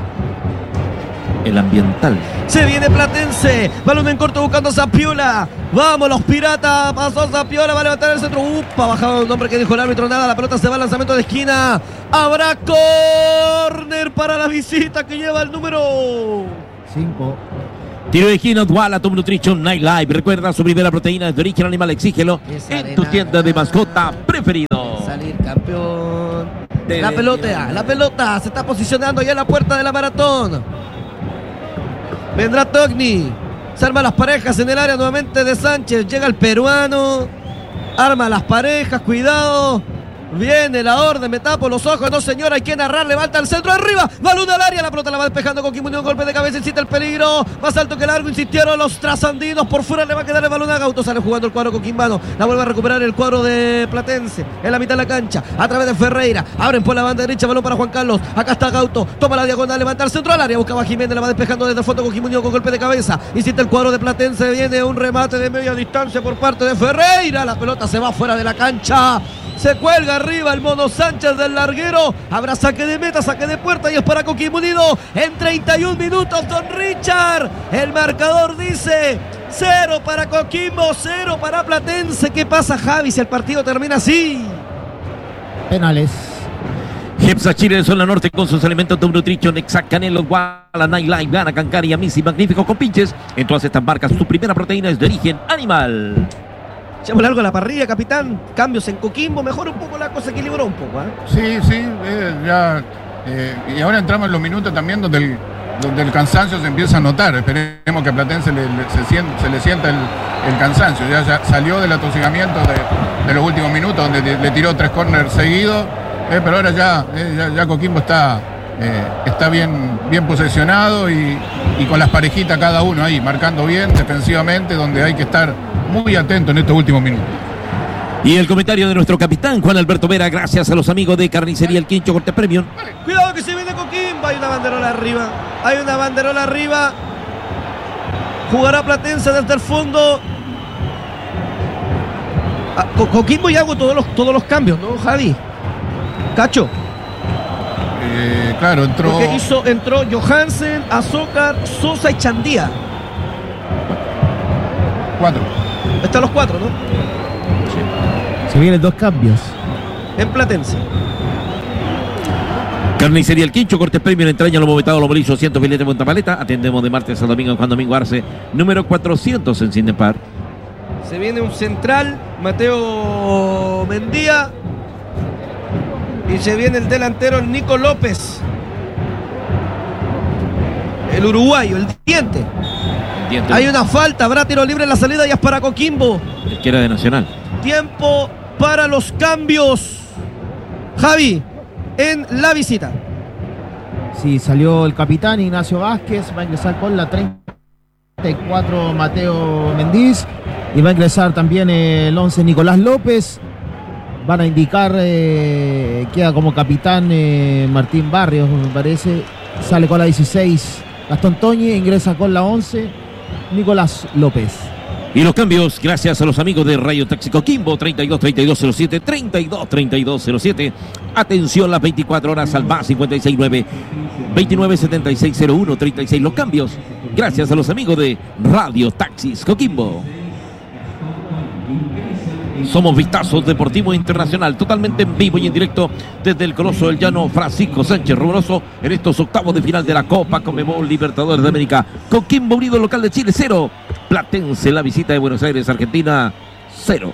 El ambiental. Se viene Platense. Balón en corto buscando a Zapiola. Vamos los piratas. Pasó Zapiola. Va a levantar el centro. Upa, bajaba un hombre que dijo el árbitro. Nada. La pelota se va al lanzamiento de esquina. Habrá córner para la visita que lleva el número cinco. Tiro de esquina, Duala, Top Nutrition, Night Live. Recuerda, su primera proteína es de origen animal. Exígelo en tu tienda de mascota preferido. Salir campeón. La pelota, la pelota. Se está posicionando ya en la puerta de la maratón. Vendrá Togni. Se arman las parejas en el área nuevamente de Sánchez. Llega el peruano. Arma las parejas. Cuidado. Viene la orden, me tapo los ojos, no señor, hay que narrar, levanta el centro arriba, balón al área, la pelota la va despejando con Coquimbo Unión, golpe de cabeza, incita el peligro, más alto que largo, insistieron los trasandinos, por fuera le va a quedar el balón a Gauto, sale jugando el cuadro coquimbano, la vuelve a recuperar el cuadro de Platense, en la mitad de la cancha, a través de Ferreira, abren por la banda derecha, balón para Juan Carlos, acá está Gauto, toma la diagonal, levanta el centro al área, buscaba Jiménez, la va despejando desde el fondo Coquimbo Unión con golpe de cabeza, insiste el cuadro de Platense, viene un remate de media distancia por parte de Ferreira, la pelota se va fuera de la cancha. Se cuelga arriba el Mono Sánchez del larguero. Habrá saque de meta, saque de puerta y es para Coquimbo Unido. En treinta y un minutos, don Richard. El marcador dice cero para Coquimbo, cero para Platense. ¿Qué pasa, Javi, si el partido termina así? Penales. Hepsa Chile de Zona Norte con sus alimentos Top Nutrition, Exact, Canelo, Guala, Nightline, Gana, Cancari, Amisi, Magnífico con pinches. En todas estas marcas, su primera proteína es de origen animal. Echémosle algo a la parrilla, capitán. Cambios en Coquimbo, mejor un poco la cosa, equilibró un poco, ¿eh? Sí, sí, eh, ya. Eh, y ahora entramos en los minutos también donde el, donde el cansancio se empieza a notar. Esperemos que a Platense le, le, se, sienta, se le sienta el, el cansancio. Ya, ya salió del atosigamiento de, de los últimos minutos, donde le, le tiró tres corners seguidos. Eh, pero ahora ya, eh, ya, ya Coquimbo está, eh, está bien, bien posesionado y, y con las parejitas cada uno ahí, marcando bien defensivamente, donde hay que estar muy atento en estos últimos minutos. Y el comentario de nuestro capitán Juan Alberto Vera, gracias a los amigos de Carnicería El Quincho Corte Premium. Cuidado que se viene Coquimbo, hay una banderola arriba, hay una banderola arriba. Jugará Platense desde el fondo. Ah, Co Coquimbo ya hago todos los, todos los cambios, ¿no, Javi? Cacho. Eh, claro, entró. Porque hizo, entró Johansen, Azócar, Sosa y Chandía. Cuatro. Están los cuatro, ¿no? Sí. Se vienen dos cambios. En Platense. Carnicería El Quincho, Cortes Premium, entraña, lomo vetado, lomo liso, ciento filete, monta paleta. Atendemos de martes a domingo en Juan Domingo Arce, número cuatrocientos en Cindepar. Se viene un central, Mateo Mendía. Y se viene el delantero Nico López. El uruguayo, el diente. El diente. Hay una falta, habrá tiro libre en la salida y es para Coquimbo. El que era de Nacional. Tiempo para los cambios. Javi, en la visita. Sí, salió el capitán Ignacio Vázquez, va a ingresar con la treinta y cuatro Mateo Mendiz y va a ingresar también el once Nicolás López. Van a indicar, eh, queda como capitán eh, Martín Barrios, me parece. Sale con la dieciséis Gastón Toñi, ingresa con la once Nicolás López. Y los cambios, gracias a los amigos de Radio Taxi Coquimbo, treinta y dos treinta y dos cero siete, treinta y dos treinta y dos cero siete. Atención, las veinticuatro horas al más cincuenta y seis nueve, veintinueve setenta y seis cero uno treinta y seis. Los cambios, gracias a los amigos de Radio Taxis Coquimbo. Somos Vistazo Deportivo Internacional, totalmente en vivo y en directo desde el Coloso del Llano. Francisco Sánchez Rubroso en estos octavos de final de la Copa Conmebol Libertadores de América. Coquimbo Unido, local de Chile, cero. Platense, la visita de Buenos Aires, Argentina, cero.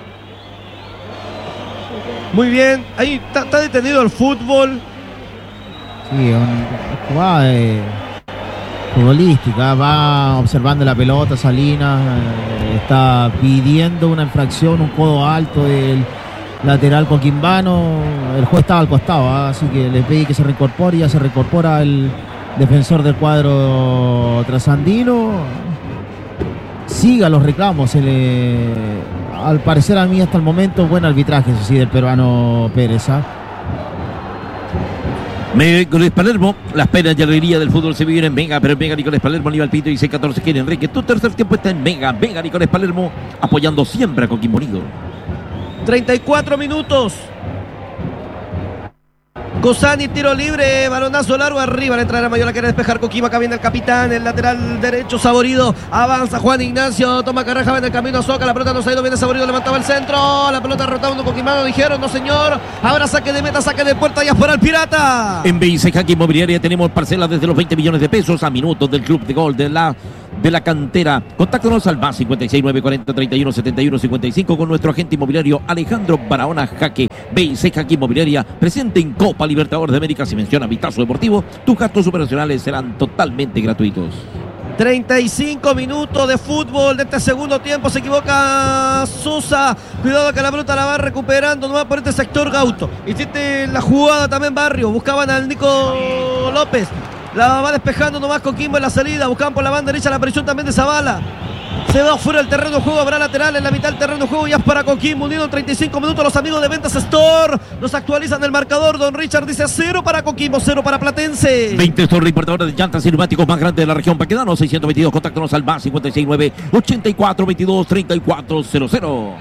Muy bien, ahí está detenido el fútbol. Sí, un jugada de futbolística, va observando la pelota Salinas, eh, está pidiendo una infracción, un codo alto del lateral coquimbano. El juez estaba al costado, ¿eh? Así que le pedí que se reincorpore, ya se reincorpora el defensor del cuadro trasandino. Siga los reclamos, se le, al parecer a mí hasta el momento buen arbitraje, eso sí, del peruano Pérez, ¿eh? Miércoles Palermo, las penas y alegría del fútbol se viven en Mega, pero en Mega Nicolás Palermo, Aníbal Pinto y seis catorce quiere Enrique. Tu tercer tiempo está en Mega, Mega Nicolás Palermo, apoyando siempre a Coquimbo Unido. treinta y cuatro minutos. Cosani, tiro libre, balonazo largo arriba, la entrada mayor la quiere despejar Coquimbo, acá viene el capitán, el lateral derecho Saborido, avanza Juan Ignacio, toma Carreja, va en el camino, Soca, la pelota no se ha ido, viene Saborido, levantaba el centro, la pelota rotando Coquimano, dijeron, no señor, ahora saque de meta, saque de puerta, ya fuera el Pirata. En B I C Jaque Inmobiliaria tenemos parcelas desde los veinte millones de pesos a minutos del club de gol de la de la cantera. Contáctanos al más cincuenta y seis, nueve cuarenta, treinta y uno, setenta y uno, cincuenta y cinco con nuestro agente inmobiliario Alejandro Barahona Jaque. B I C Jaque Inmobiliaria, presente en Copa Libertadores de América. Si menciona Vistazo Deportivo, tus gastos operacionales serán totalmente gratuitos. treinta y cinco minutos de fútbol de este segundo tiempo. Se equivoca Sosa. Cuidado que la pelota la va recuperando. No va por este sector Gauto. Hiciste la jugada también Barrio. Buscaban al Nico López. La va despejando nomás Coquimbo en la salida. Buscaban por la banda derecha la presión también de Zavala. Se va fuera del terreno de juego, habrá lateral en la mitad del terreno de juego. Ya es para Coquimbo Unido, treinta y cinco minutos. Los amigos de Ventas Store nos actualizan el marcador. Don Richard dice cero para Coquimbo, cero para Platense. veinte Store, importadores de llantas y neumáticos más grandes de la región. Paquedano seiscientos veintidós, contáctanos al más cincuenta y seis, nueve ochenta y cuatro, veintidós, treinta y cuatro cero cero.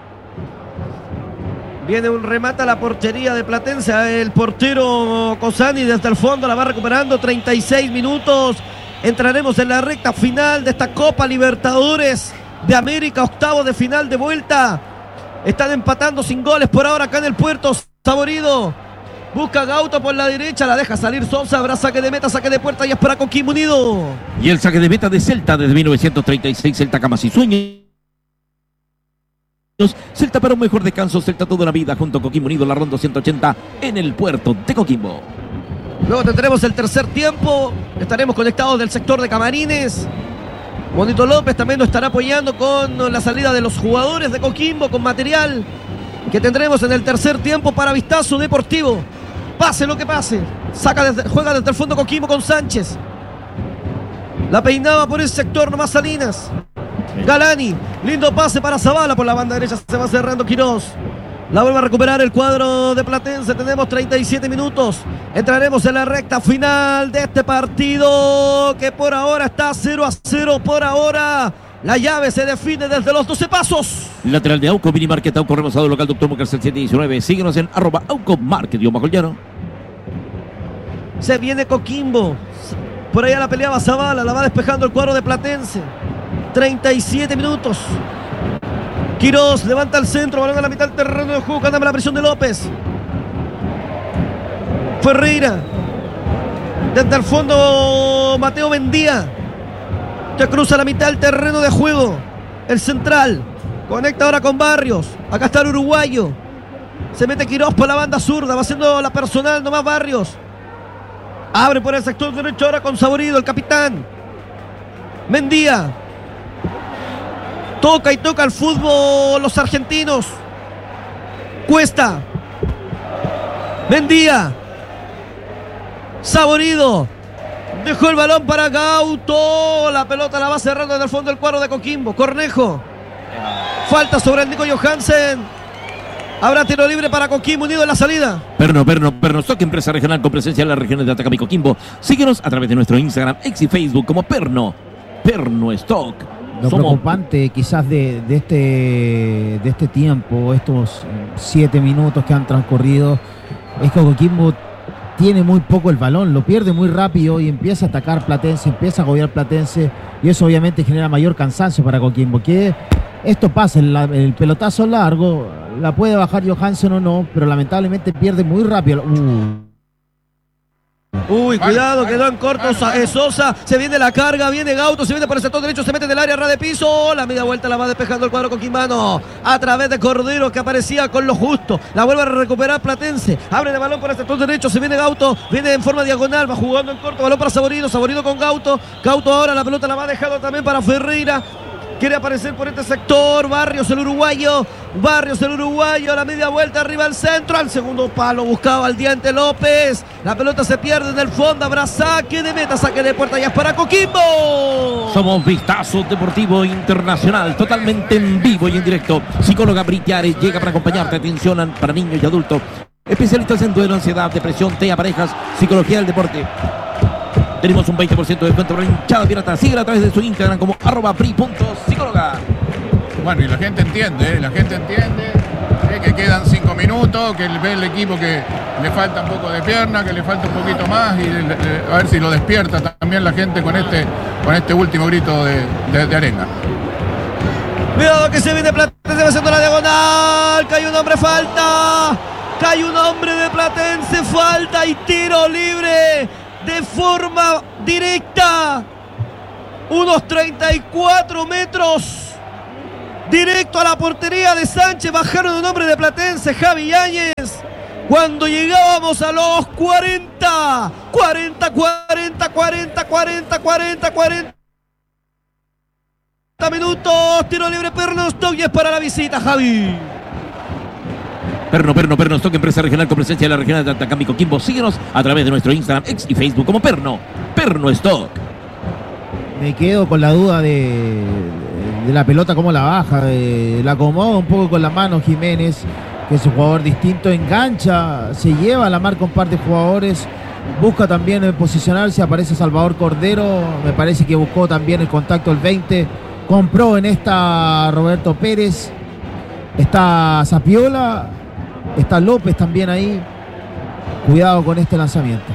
Viene un remate a la portería de Platense. El portero Cosani desde el fondo la va recuperando. treinta y seis minutos. Entraremos en la recta final de esta Copa Libertadores de América, octavo de final de vuelta. Están empatando sin goles por ahora acá en el Puerto. Saborido busca Gauto por la derecha, la deja salir Sosa, habrá saque de meta, saque de puerta y es para Coquimbo Unido. Y el saque de meta de Celta desde mil novecientos treinta y seis, Celta Camas y Sueños. Celta para un mejor descanso, Celta toda la vida junto a Coquimbo Unido, la ronda ciento ochenta en el Puerto de Coquimbo. Luego tendremos el tercer tiempo. Estaremos conectados del sector de camarines. Bonito López también nos estará apoyando con la salida de los jugadores de Coquimbo, con material que tendremos en el tercer tiempo para Vistazo Deportivo. Pase lo que pase. Saca desde, juega desde el fondo Coquimbo con Sánchez. La peinaba por ese sector nomás Salinas. Galani, lindo pase para Zavala por la banda derecha. Se va cerrando Quirós. La vuelve a recuperar el cuadro de Platense. Tenemos treinta y siete minutos. Entraremos en la recta final de este partido que por ahora está cero a cero. Por ahora la llave se define desde los doce pasos. Lateral de Auco, Mini Market, Auco remozado local Doctor Mucarcel siete diecinueve. Síguenos en arroba Auco Market, yo bajo el llano. Se viene Coquimbo. Por allá la peleaba Zavala. La va despejando el cuadro de Platense. treinta y siete minutos. Quirós levanta el centro, balón a la mitad del terreno de juego, anda la presión de López. Ferreira. Desde el fondo Mateo Mendía. Que cruza la mitad del terreno de juego. El central. Conecta ahora con Barrios. Acá está el uruguayo. Se mete Quirós por la banda zurda. Va haciendo la personal nomás Barrios. Abre por el sector derecho ahora con Saborido, el capitán. Mendía. Toca y toca el fútbol los argentinos. Cuesta. Mendía. Saborido. Dejó el balón para Gauto. La pelota la va cerrando desde el fondo del cuadro de Coquimbo. Cornejo. Falta sobre el Nico Johansen. Habrá tiro libre para Coquimbo Unido en la salida. Perno, Perno, Perno Stock, empresa regional con presencia en las regiones de Atacama y Coquimbo. Síguenos a través de nuestro Instagram, X y Facebook como Perno. Perno Stock. Lo Somos... preocupante quizás de, de, este, de este tiempo, estos siete minutos que han transcurrido, es que Coquimbo tiene muy poco el balón, lo pierde muy rápido y empieza a atacar Platense, empieza a agobiar Platense y eso obviamente genera mayor cansancio para Coquimbo. Que esto pasa, el, el pelotazo largo, la puede bajar Johansen o no, pero lamentablemente pierde muy rápido. Uh. Uy, cuidado, quedó en corto Sosa, se viene la carga, viene Gauto, se viene por el sector derecho, se mete en el área, ras de piso, la media vuelta la va despejando el cuadro coquimbano, a través de Cordero que aparecía con lo justo, la vuelve a recuperar Platense, abre el balón por el sector derecho, se viene Gauto, viene en forma diagonal, va jugando en corto, balón para Saborido, Saborido con Gauto, Gauto ahora la pelota la va dejando también para Ferreira. Quiere aparecer por este sector, Barrios el uruguayo, Barrios el uruguayo, a la media vuelta, arriba al centro, al segundo palo, buscaba al diente López, la pelota se pierde en el fondo, habrá saque de meta, saque de puerta, ya es para Coquimbo. Somos Vistazo Deportivo Internacional, totalmente en vivo y en directo. Psicóloga Britiares llega para acompañarte, atención para niños y adultos. Especialistas en duelo, ansiedad, depresión, T E A, parejas, psicología del deporte. Tenemos un veinte por ciento de descuento para la hinchada pirata. Síguela a través de su Instagram como arroba pri punto psicóloga. Bueno, y la gente entiende, ¿eh? la gente entiende ¿eh? que quedan cinco minutos, que ve el equipo que le falta un poco de pierna, que le falta un poquito más, y eh, a ver si lo despierta también la gente con este, con este último grito de, de, de Arenga. Cuidado que se viene Platense, va haciendo la diagonal. Cae un hombre, falta. Cae un hombre de Platense, falta y tiro libre de forma directa. Unos treinta y cuatro metros. Directo a la portería de Sánchez. Bajaron un hombre de Platense, Javi Yáñez. Cuando llegábamos a los cuarenta. cuarenta, cuarenta, cuarenta, cuarenta, cuarenta, cuarenta minutos. Tiro libre Perno Stock y es para la visita, Javi. Perno, Perno, Perno Stock, empresa regional con presencia en la región de Atacama y Coquimbo. Síguenos a través de nuestro Instagram, X y Facebook como Perno, Perno Stock. Me quedo con la duda de, de la pelota, cómo la baja, de, la acomoda un poco con la mano Jiménez, que es un jugador distinto, engancha, se lleva la marca un par de jugadores, busca también posicionarse, aparece Salvador Cordero, me parece que buscó también el contacto el veinte, compró en esta Roberto Pérez, está Zapiola, está López también ahí, cuidado con este lanzamiento.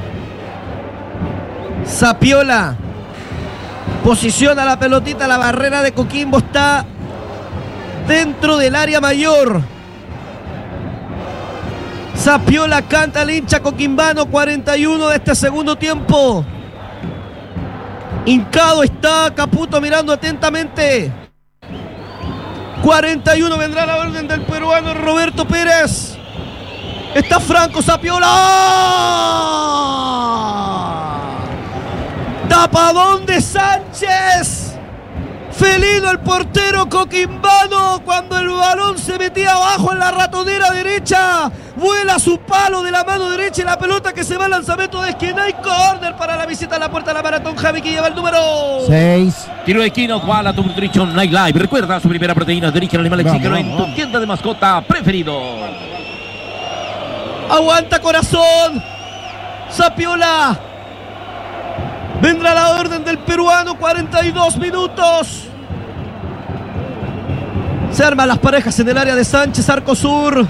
Zapiola posiciona la pelotita, la barrera de Coquimbo está dentro del área mayor. Zapiola canta el hincha coquimbano, cuarenta y uno de este segundo tiempo. Hincado está Caputo mirando atentamente. cuarenta y uno, vendrá la orden del peruano Roberto Pérez. Está Franco Zapiola. Tapadón de Sánchez. Felino el portero coquimbano. Cuando el balón se metía abajo en la ratonera derecha, vuela su palo de la mano derecha y la pelota que se va al lanzamiento de esquina y córner para la visita a la puerta de la Maratón. Javi, que lleva el número seis. Tiro de esquina, Guala, tu Nutrition Night Live. Recuerda su primera proteína de origen animal exígeno en tu tienda de mascota preferido. Aguanta corazón. Zapiola. Vendrá la orden del peruano, cuarenta y dos minutos. Se arman las parejas en el área de Sánchez, Arco Sur.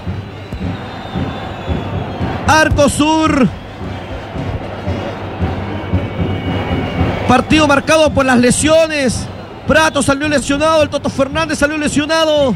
Arco Sur. Partido marcado por las lesiones. Prato salió lesionado, el Toto Fernández salió lesionado.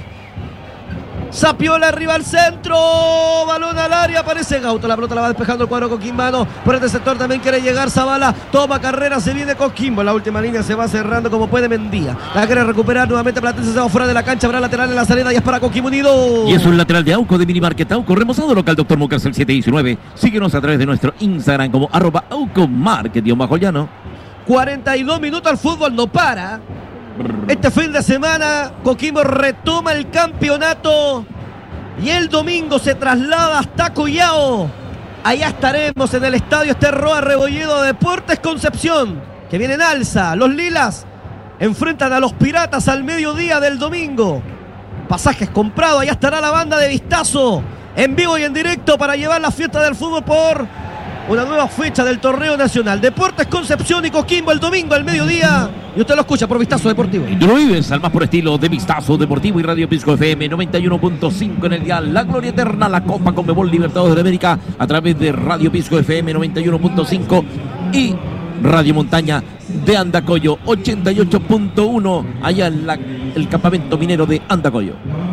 Zapiola arriba al centro, balón al área, aparece Gauto, la pelota la va despejando el cuadro coquimbano. Por este sector también quiere llegar Zavala, toma carrera, se viene Coquimbo, la última línea se va cerrando como puede Mendía. La quiere recuperar nuevamente, Platense se va fuera de la cancha, habrá lateral en la salida y es para Coquimbo Unido. Y es un lateral de Auco de Minimarket Auco, remozado local Doctor Mucas el siete diecinueve. Síguenos a través de nuestro Instagram como arroba Auco Market bajo llano. cuarenta y dos minutos, el fútbol no para. Este fin de semana Coquimbo retoma el campeonato y el domingo se traslada hasta Collao. Allá estaremos en el estadio Esterroa Rebolledo de Deportes Concepción, que viene en alza. Los lilas enfrentan a los piratas al mediodía del domingo. Pasajes comprados, allá estará la banda de Vistazo en vivo y en directo para llevar la fiesta del fútbol por una nueva fecha del torneo nacional. Deportes Concepción y Coquimbo el domingo al mediodía. Y usted lo escucha por Vistazo Deportivo. Y tú lo vives al más por estilo de Vistazo Deportivo y Radio Pisco F M noventa y uno punto cinco en el dial. La gloria eterna, la Copa Conmebol Libertadores de América a través de Radio Pisco F M noventa y uno punto cinco y Radio Montaña de Andacoyo ochenta y ocho punto uno allá en la, el campamento minero de Andacoyo.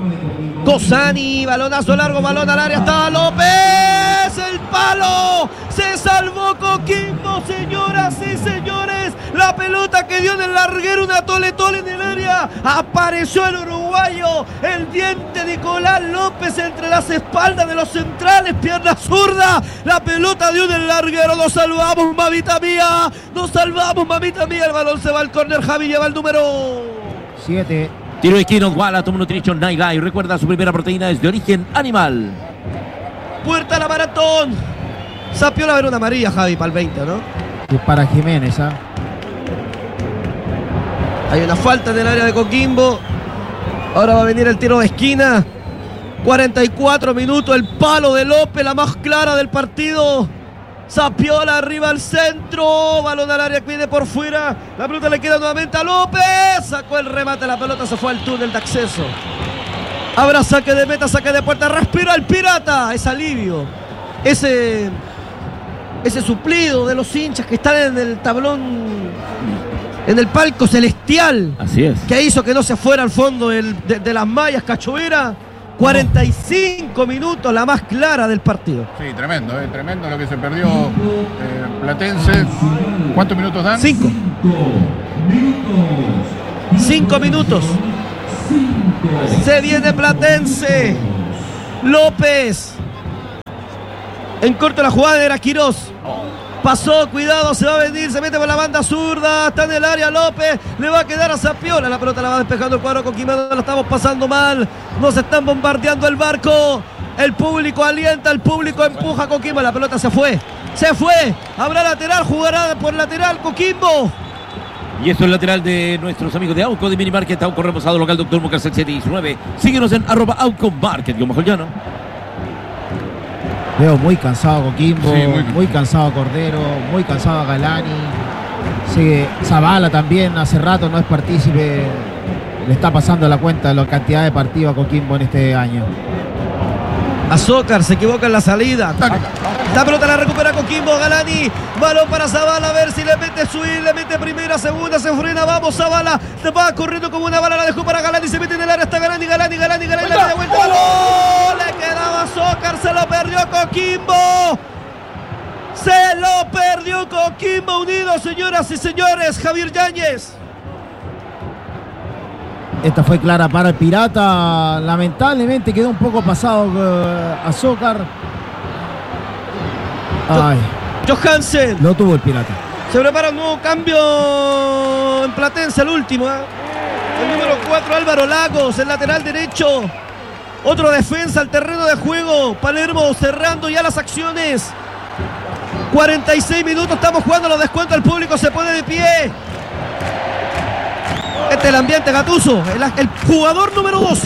Cosani, balonazo largo, balón al área, está López, el palo, se salvó Coquimbo, señoras y señores, la pelota que dio en el larguero, una tole tole en el área, apareció el uruguayo, el diente Nicolás López entre las espaldas de los centrales, pierna zurda, la pelota dio en el larguero, nos salvamos mamita mía, nos salvamos mamita mía, el balón se va al córner, Javi lleva el número siete. Tiro de esquina, Guala, Tom Nutrition Night Live. Recuerda, su primera proteína es de origen animal. Puerta a la Maratón. Zapiola ver una amarilla, Javi, para el veinte, ¿no? Es para Jiménez, ¿ah? Hay una falta en el área de Coquimbo. Ahora va a venir el tiro de esquina. cuarenta y cuatro minutos, el palo de López, la más clara del partido. Zapiola arriba al centro, balón al área que viene por fuera. La pelota le queda nuevamente a López. Sacó el remate, la pelota se fue al túnel de acceso. Habrá saque de meta, saque de puerta. Respira el Pirata. Es alivio. Ese, ese suplido de los hinchas que están en el tablón, en el palco celestial. Así es. Que hizo que no se fuera al fondo el, de, de las mallas Cachovera. cuarenta y cinco minutos, la más clara del partido. Sí, tremendo, eh, tremendo lo que se perdió eh, Platense. ¿Cuántos minutos dan? Cinco. Cinco minutos. Se viene Platense. López. En corto la jugada era Quirós. Pasó, cuidado, se va a venir, se mete por la banda zurda, está en el área López, le va a quedar a Zapiola, la pelota la va despejando el cuadro Coquimbo, la estamos pasando mal, nos están bombardeando el barco, el público alienta, el público empuja a Coquimbo, la pelota se fue, se fue, habrá lateral, jugará por lateral Coquimbo. Y esto es el lateral de nuestros amigos de Auco, de Minimarket, Auco reposado local, doctor Mucas siete diecinueve. Síguenos en arroba Auco Market, yo mejor llano. Veo muy cansado Coquimbo, Sí, muy- muy cansado Cordero, muy cansado Galani. Sigue Zavala también, hace rato no es partícipe. Le está pasando la cuenta de la cantidad de partidos a Coquimbo en este año. Azócar se equivoca en la salida. La pelota la recupera Coquimbo, Galani. Balón para Zavala, a ver si le mete subir, le mete primera, segunda, se frena. Vamos, Zavala. Se va corriendo como una bala, la dejó para Galani. Se mete en el área hasta Galani, Galani, Galani, Galani. Le da vuelta, balón. Le quedaba Azócar, se lo perdió Coquimbo. Se lo perdió Coquimbo Unido, señoras y señores. Javier Yáñez. Esta fue clara para el Pirata. Lamentablemente quedó un poco pasado uh, Azócar. Ay, Johansen. lo tuvo el Pirata. Se prepara un nuevo cambio en Platense, el último. ¿eh? El número cuatro, Álvaro Lagos, el lateral derecho. Otro defensa al terreno de juego. Palermo cerrando ya las acciones. cuarenta y seis minutos, estamos jugando los descuentos. El público se pone de pie. Este es el ambiente, Gattuso, el, el jugador número doce.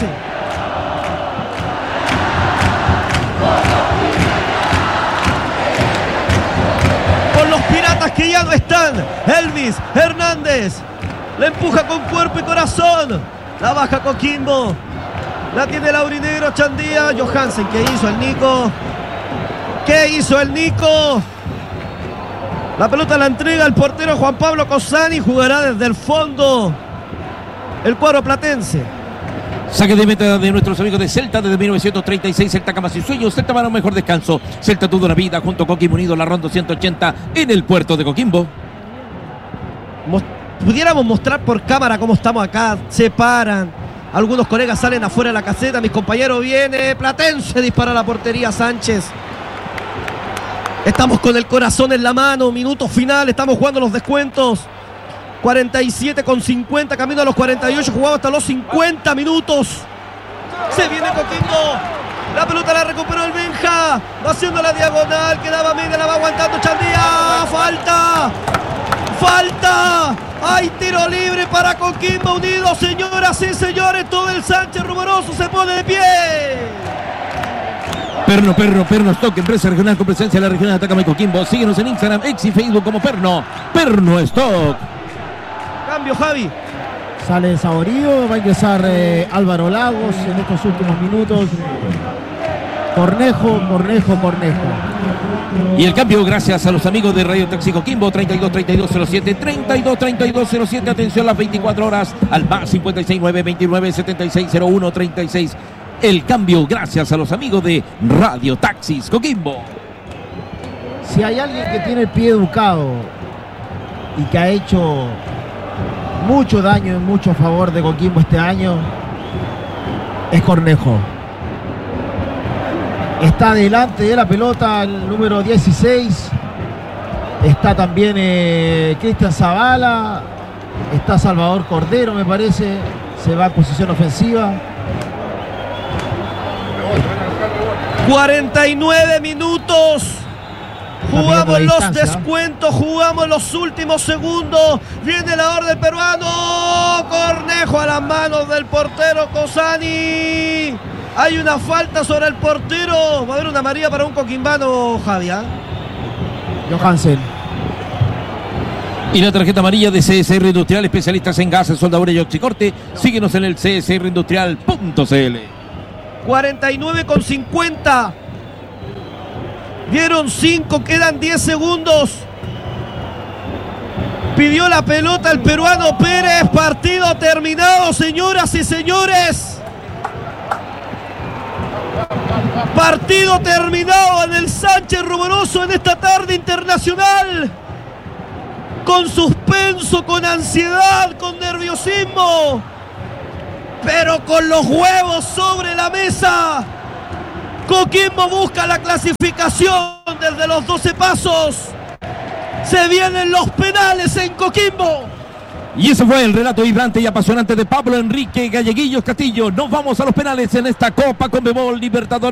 Con los Piratas que ya no están. Elvis Hernández le empuja con cuerpo y corazón. La baja Coquimbo. La tiene Laurinegro, Chandía. Johansen, ¿qué hizo el Nico? ¿Qué hizo el Nico? La pelota la entrega al portero Juan Pablo Cosani. Jugará desde el fondo el cuadro platense. Saque de meta de nuestros amigos de Celta desde mil novecientos treinta y seis. Celta Camas y Sueños. Celta para un mejor descanso. Celta toda una vida junto a Coquimbo Unido. La ronda ciento ochenta en el puerto de Coquimbo. Mos- pudiéramos mostrar por cámara cómo estamos acá. Se paran. Algunos colegas salen afuera de la caseta. Mis compañeros viene. Platense dispara a la portería. Sánchez. Estamos con el corazón en la mano. Minuto final. Estamos jugando los descuentos. cuarenta y siete con cincuenta. Camino a los cuarenta y ocho. Jugado hasta los cincuenta minutos. Se viene Coquimbo. La pelota la recuperó el Benja. Va haciendo la diagonal. Quedaba media. La va aguantando Chandía. Falta. Falta. Hay tiro libre para Coquimbo Unido. Señoras y señores. Todo el Sánchez rumoroso se pone de pie. Perno, Perno, Perno Stock, empresa regional con presencia en la región de Atacama y Coquimbo. Síguenos en Instagram, X y Facebook como Perno, Perno Stock. Cambio, Javi. Sale Saborido, va a ingresar eh, Álvaro Lagos en estos últimos minutos. Cornejo, Cornejo, Cornejo. Y el cambio gracias a los amigos de Radio Taxi Coquimbo, treinta y dos treinta y dos cero siete, treinta y dos treinta y dos cero siete, atención las veinticuatro horas al más cincuenta y seis nueve veintinueve setenta y seis cero uno treinta y seis. El cambio gracias a los amigos de Radio Taxis Coquimbo. Si hay alguien que tiene el pie educado y que ha hecho mucho daño y mucho favor de Coquimbo este año, es Cornejo. Está delante de la pelota el número dieciséis. Está también eh, Cristian Zavala. Está Salvador Cordero, me parece. Se va a posición ofensiva. cuarenta y nueve minutos. Jugamos la los distancia. descuentos, jugamos los últimos segundos. Viene la orden peruano. Cornejo a las manos del portero Cosani. Hay una falta sobre el portero. Va a haber una amarilla para un coquimbano, Javier. Johansen. Y la tarjeta amarilla de C S R Industrial, especialistas en gases, soldadura y oxicorte. Síguenos en el c s r industrial punto c l. cuarenta y nueve con cincuenta. Dieron cinco, quedan diez segundos. Pidió la pelota el peruano Pérez. Partido terminado, señoras y señores. Partido terminado en el Sánchez Rumoroso en esta tarde internacional. Con suspenso, con ansiedad, con nerviosismo, pero con los huevos sobre la mesa. Coquimbo busca la clasificación desde los doce pasos. Se vienen los penales en Coquimbo. Y ese fue el relato vibrante y apasionante de Pablo Enrique Galleguillos Castillo. Nos vamos a los penales en esta Copa Conmebol Libertadores.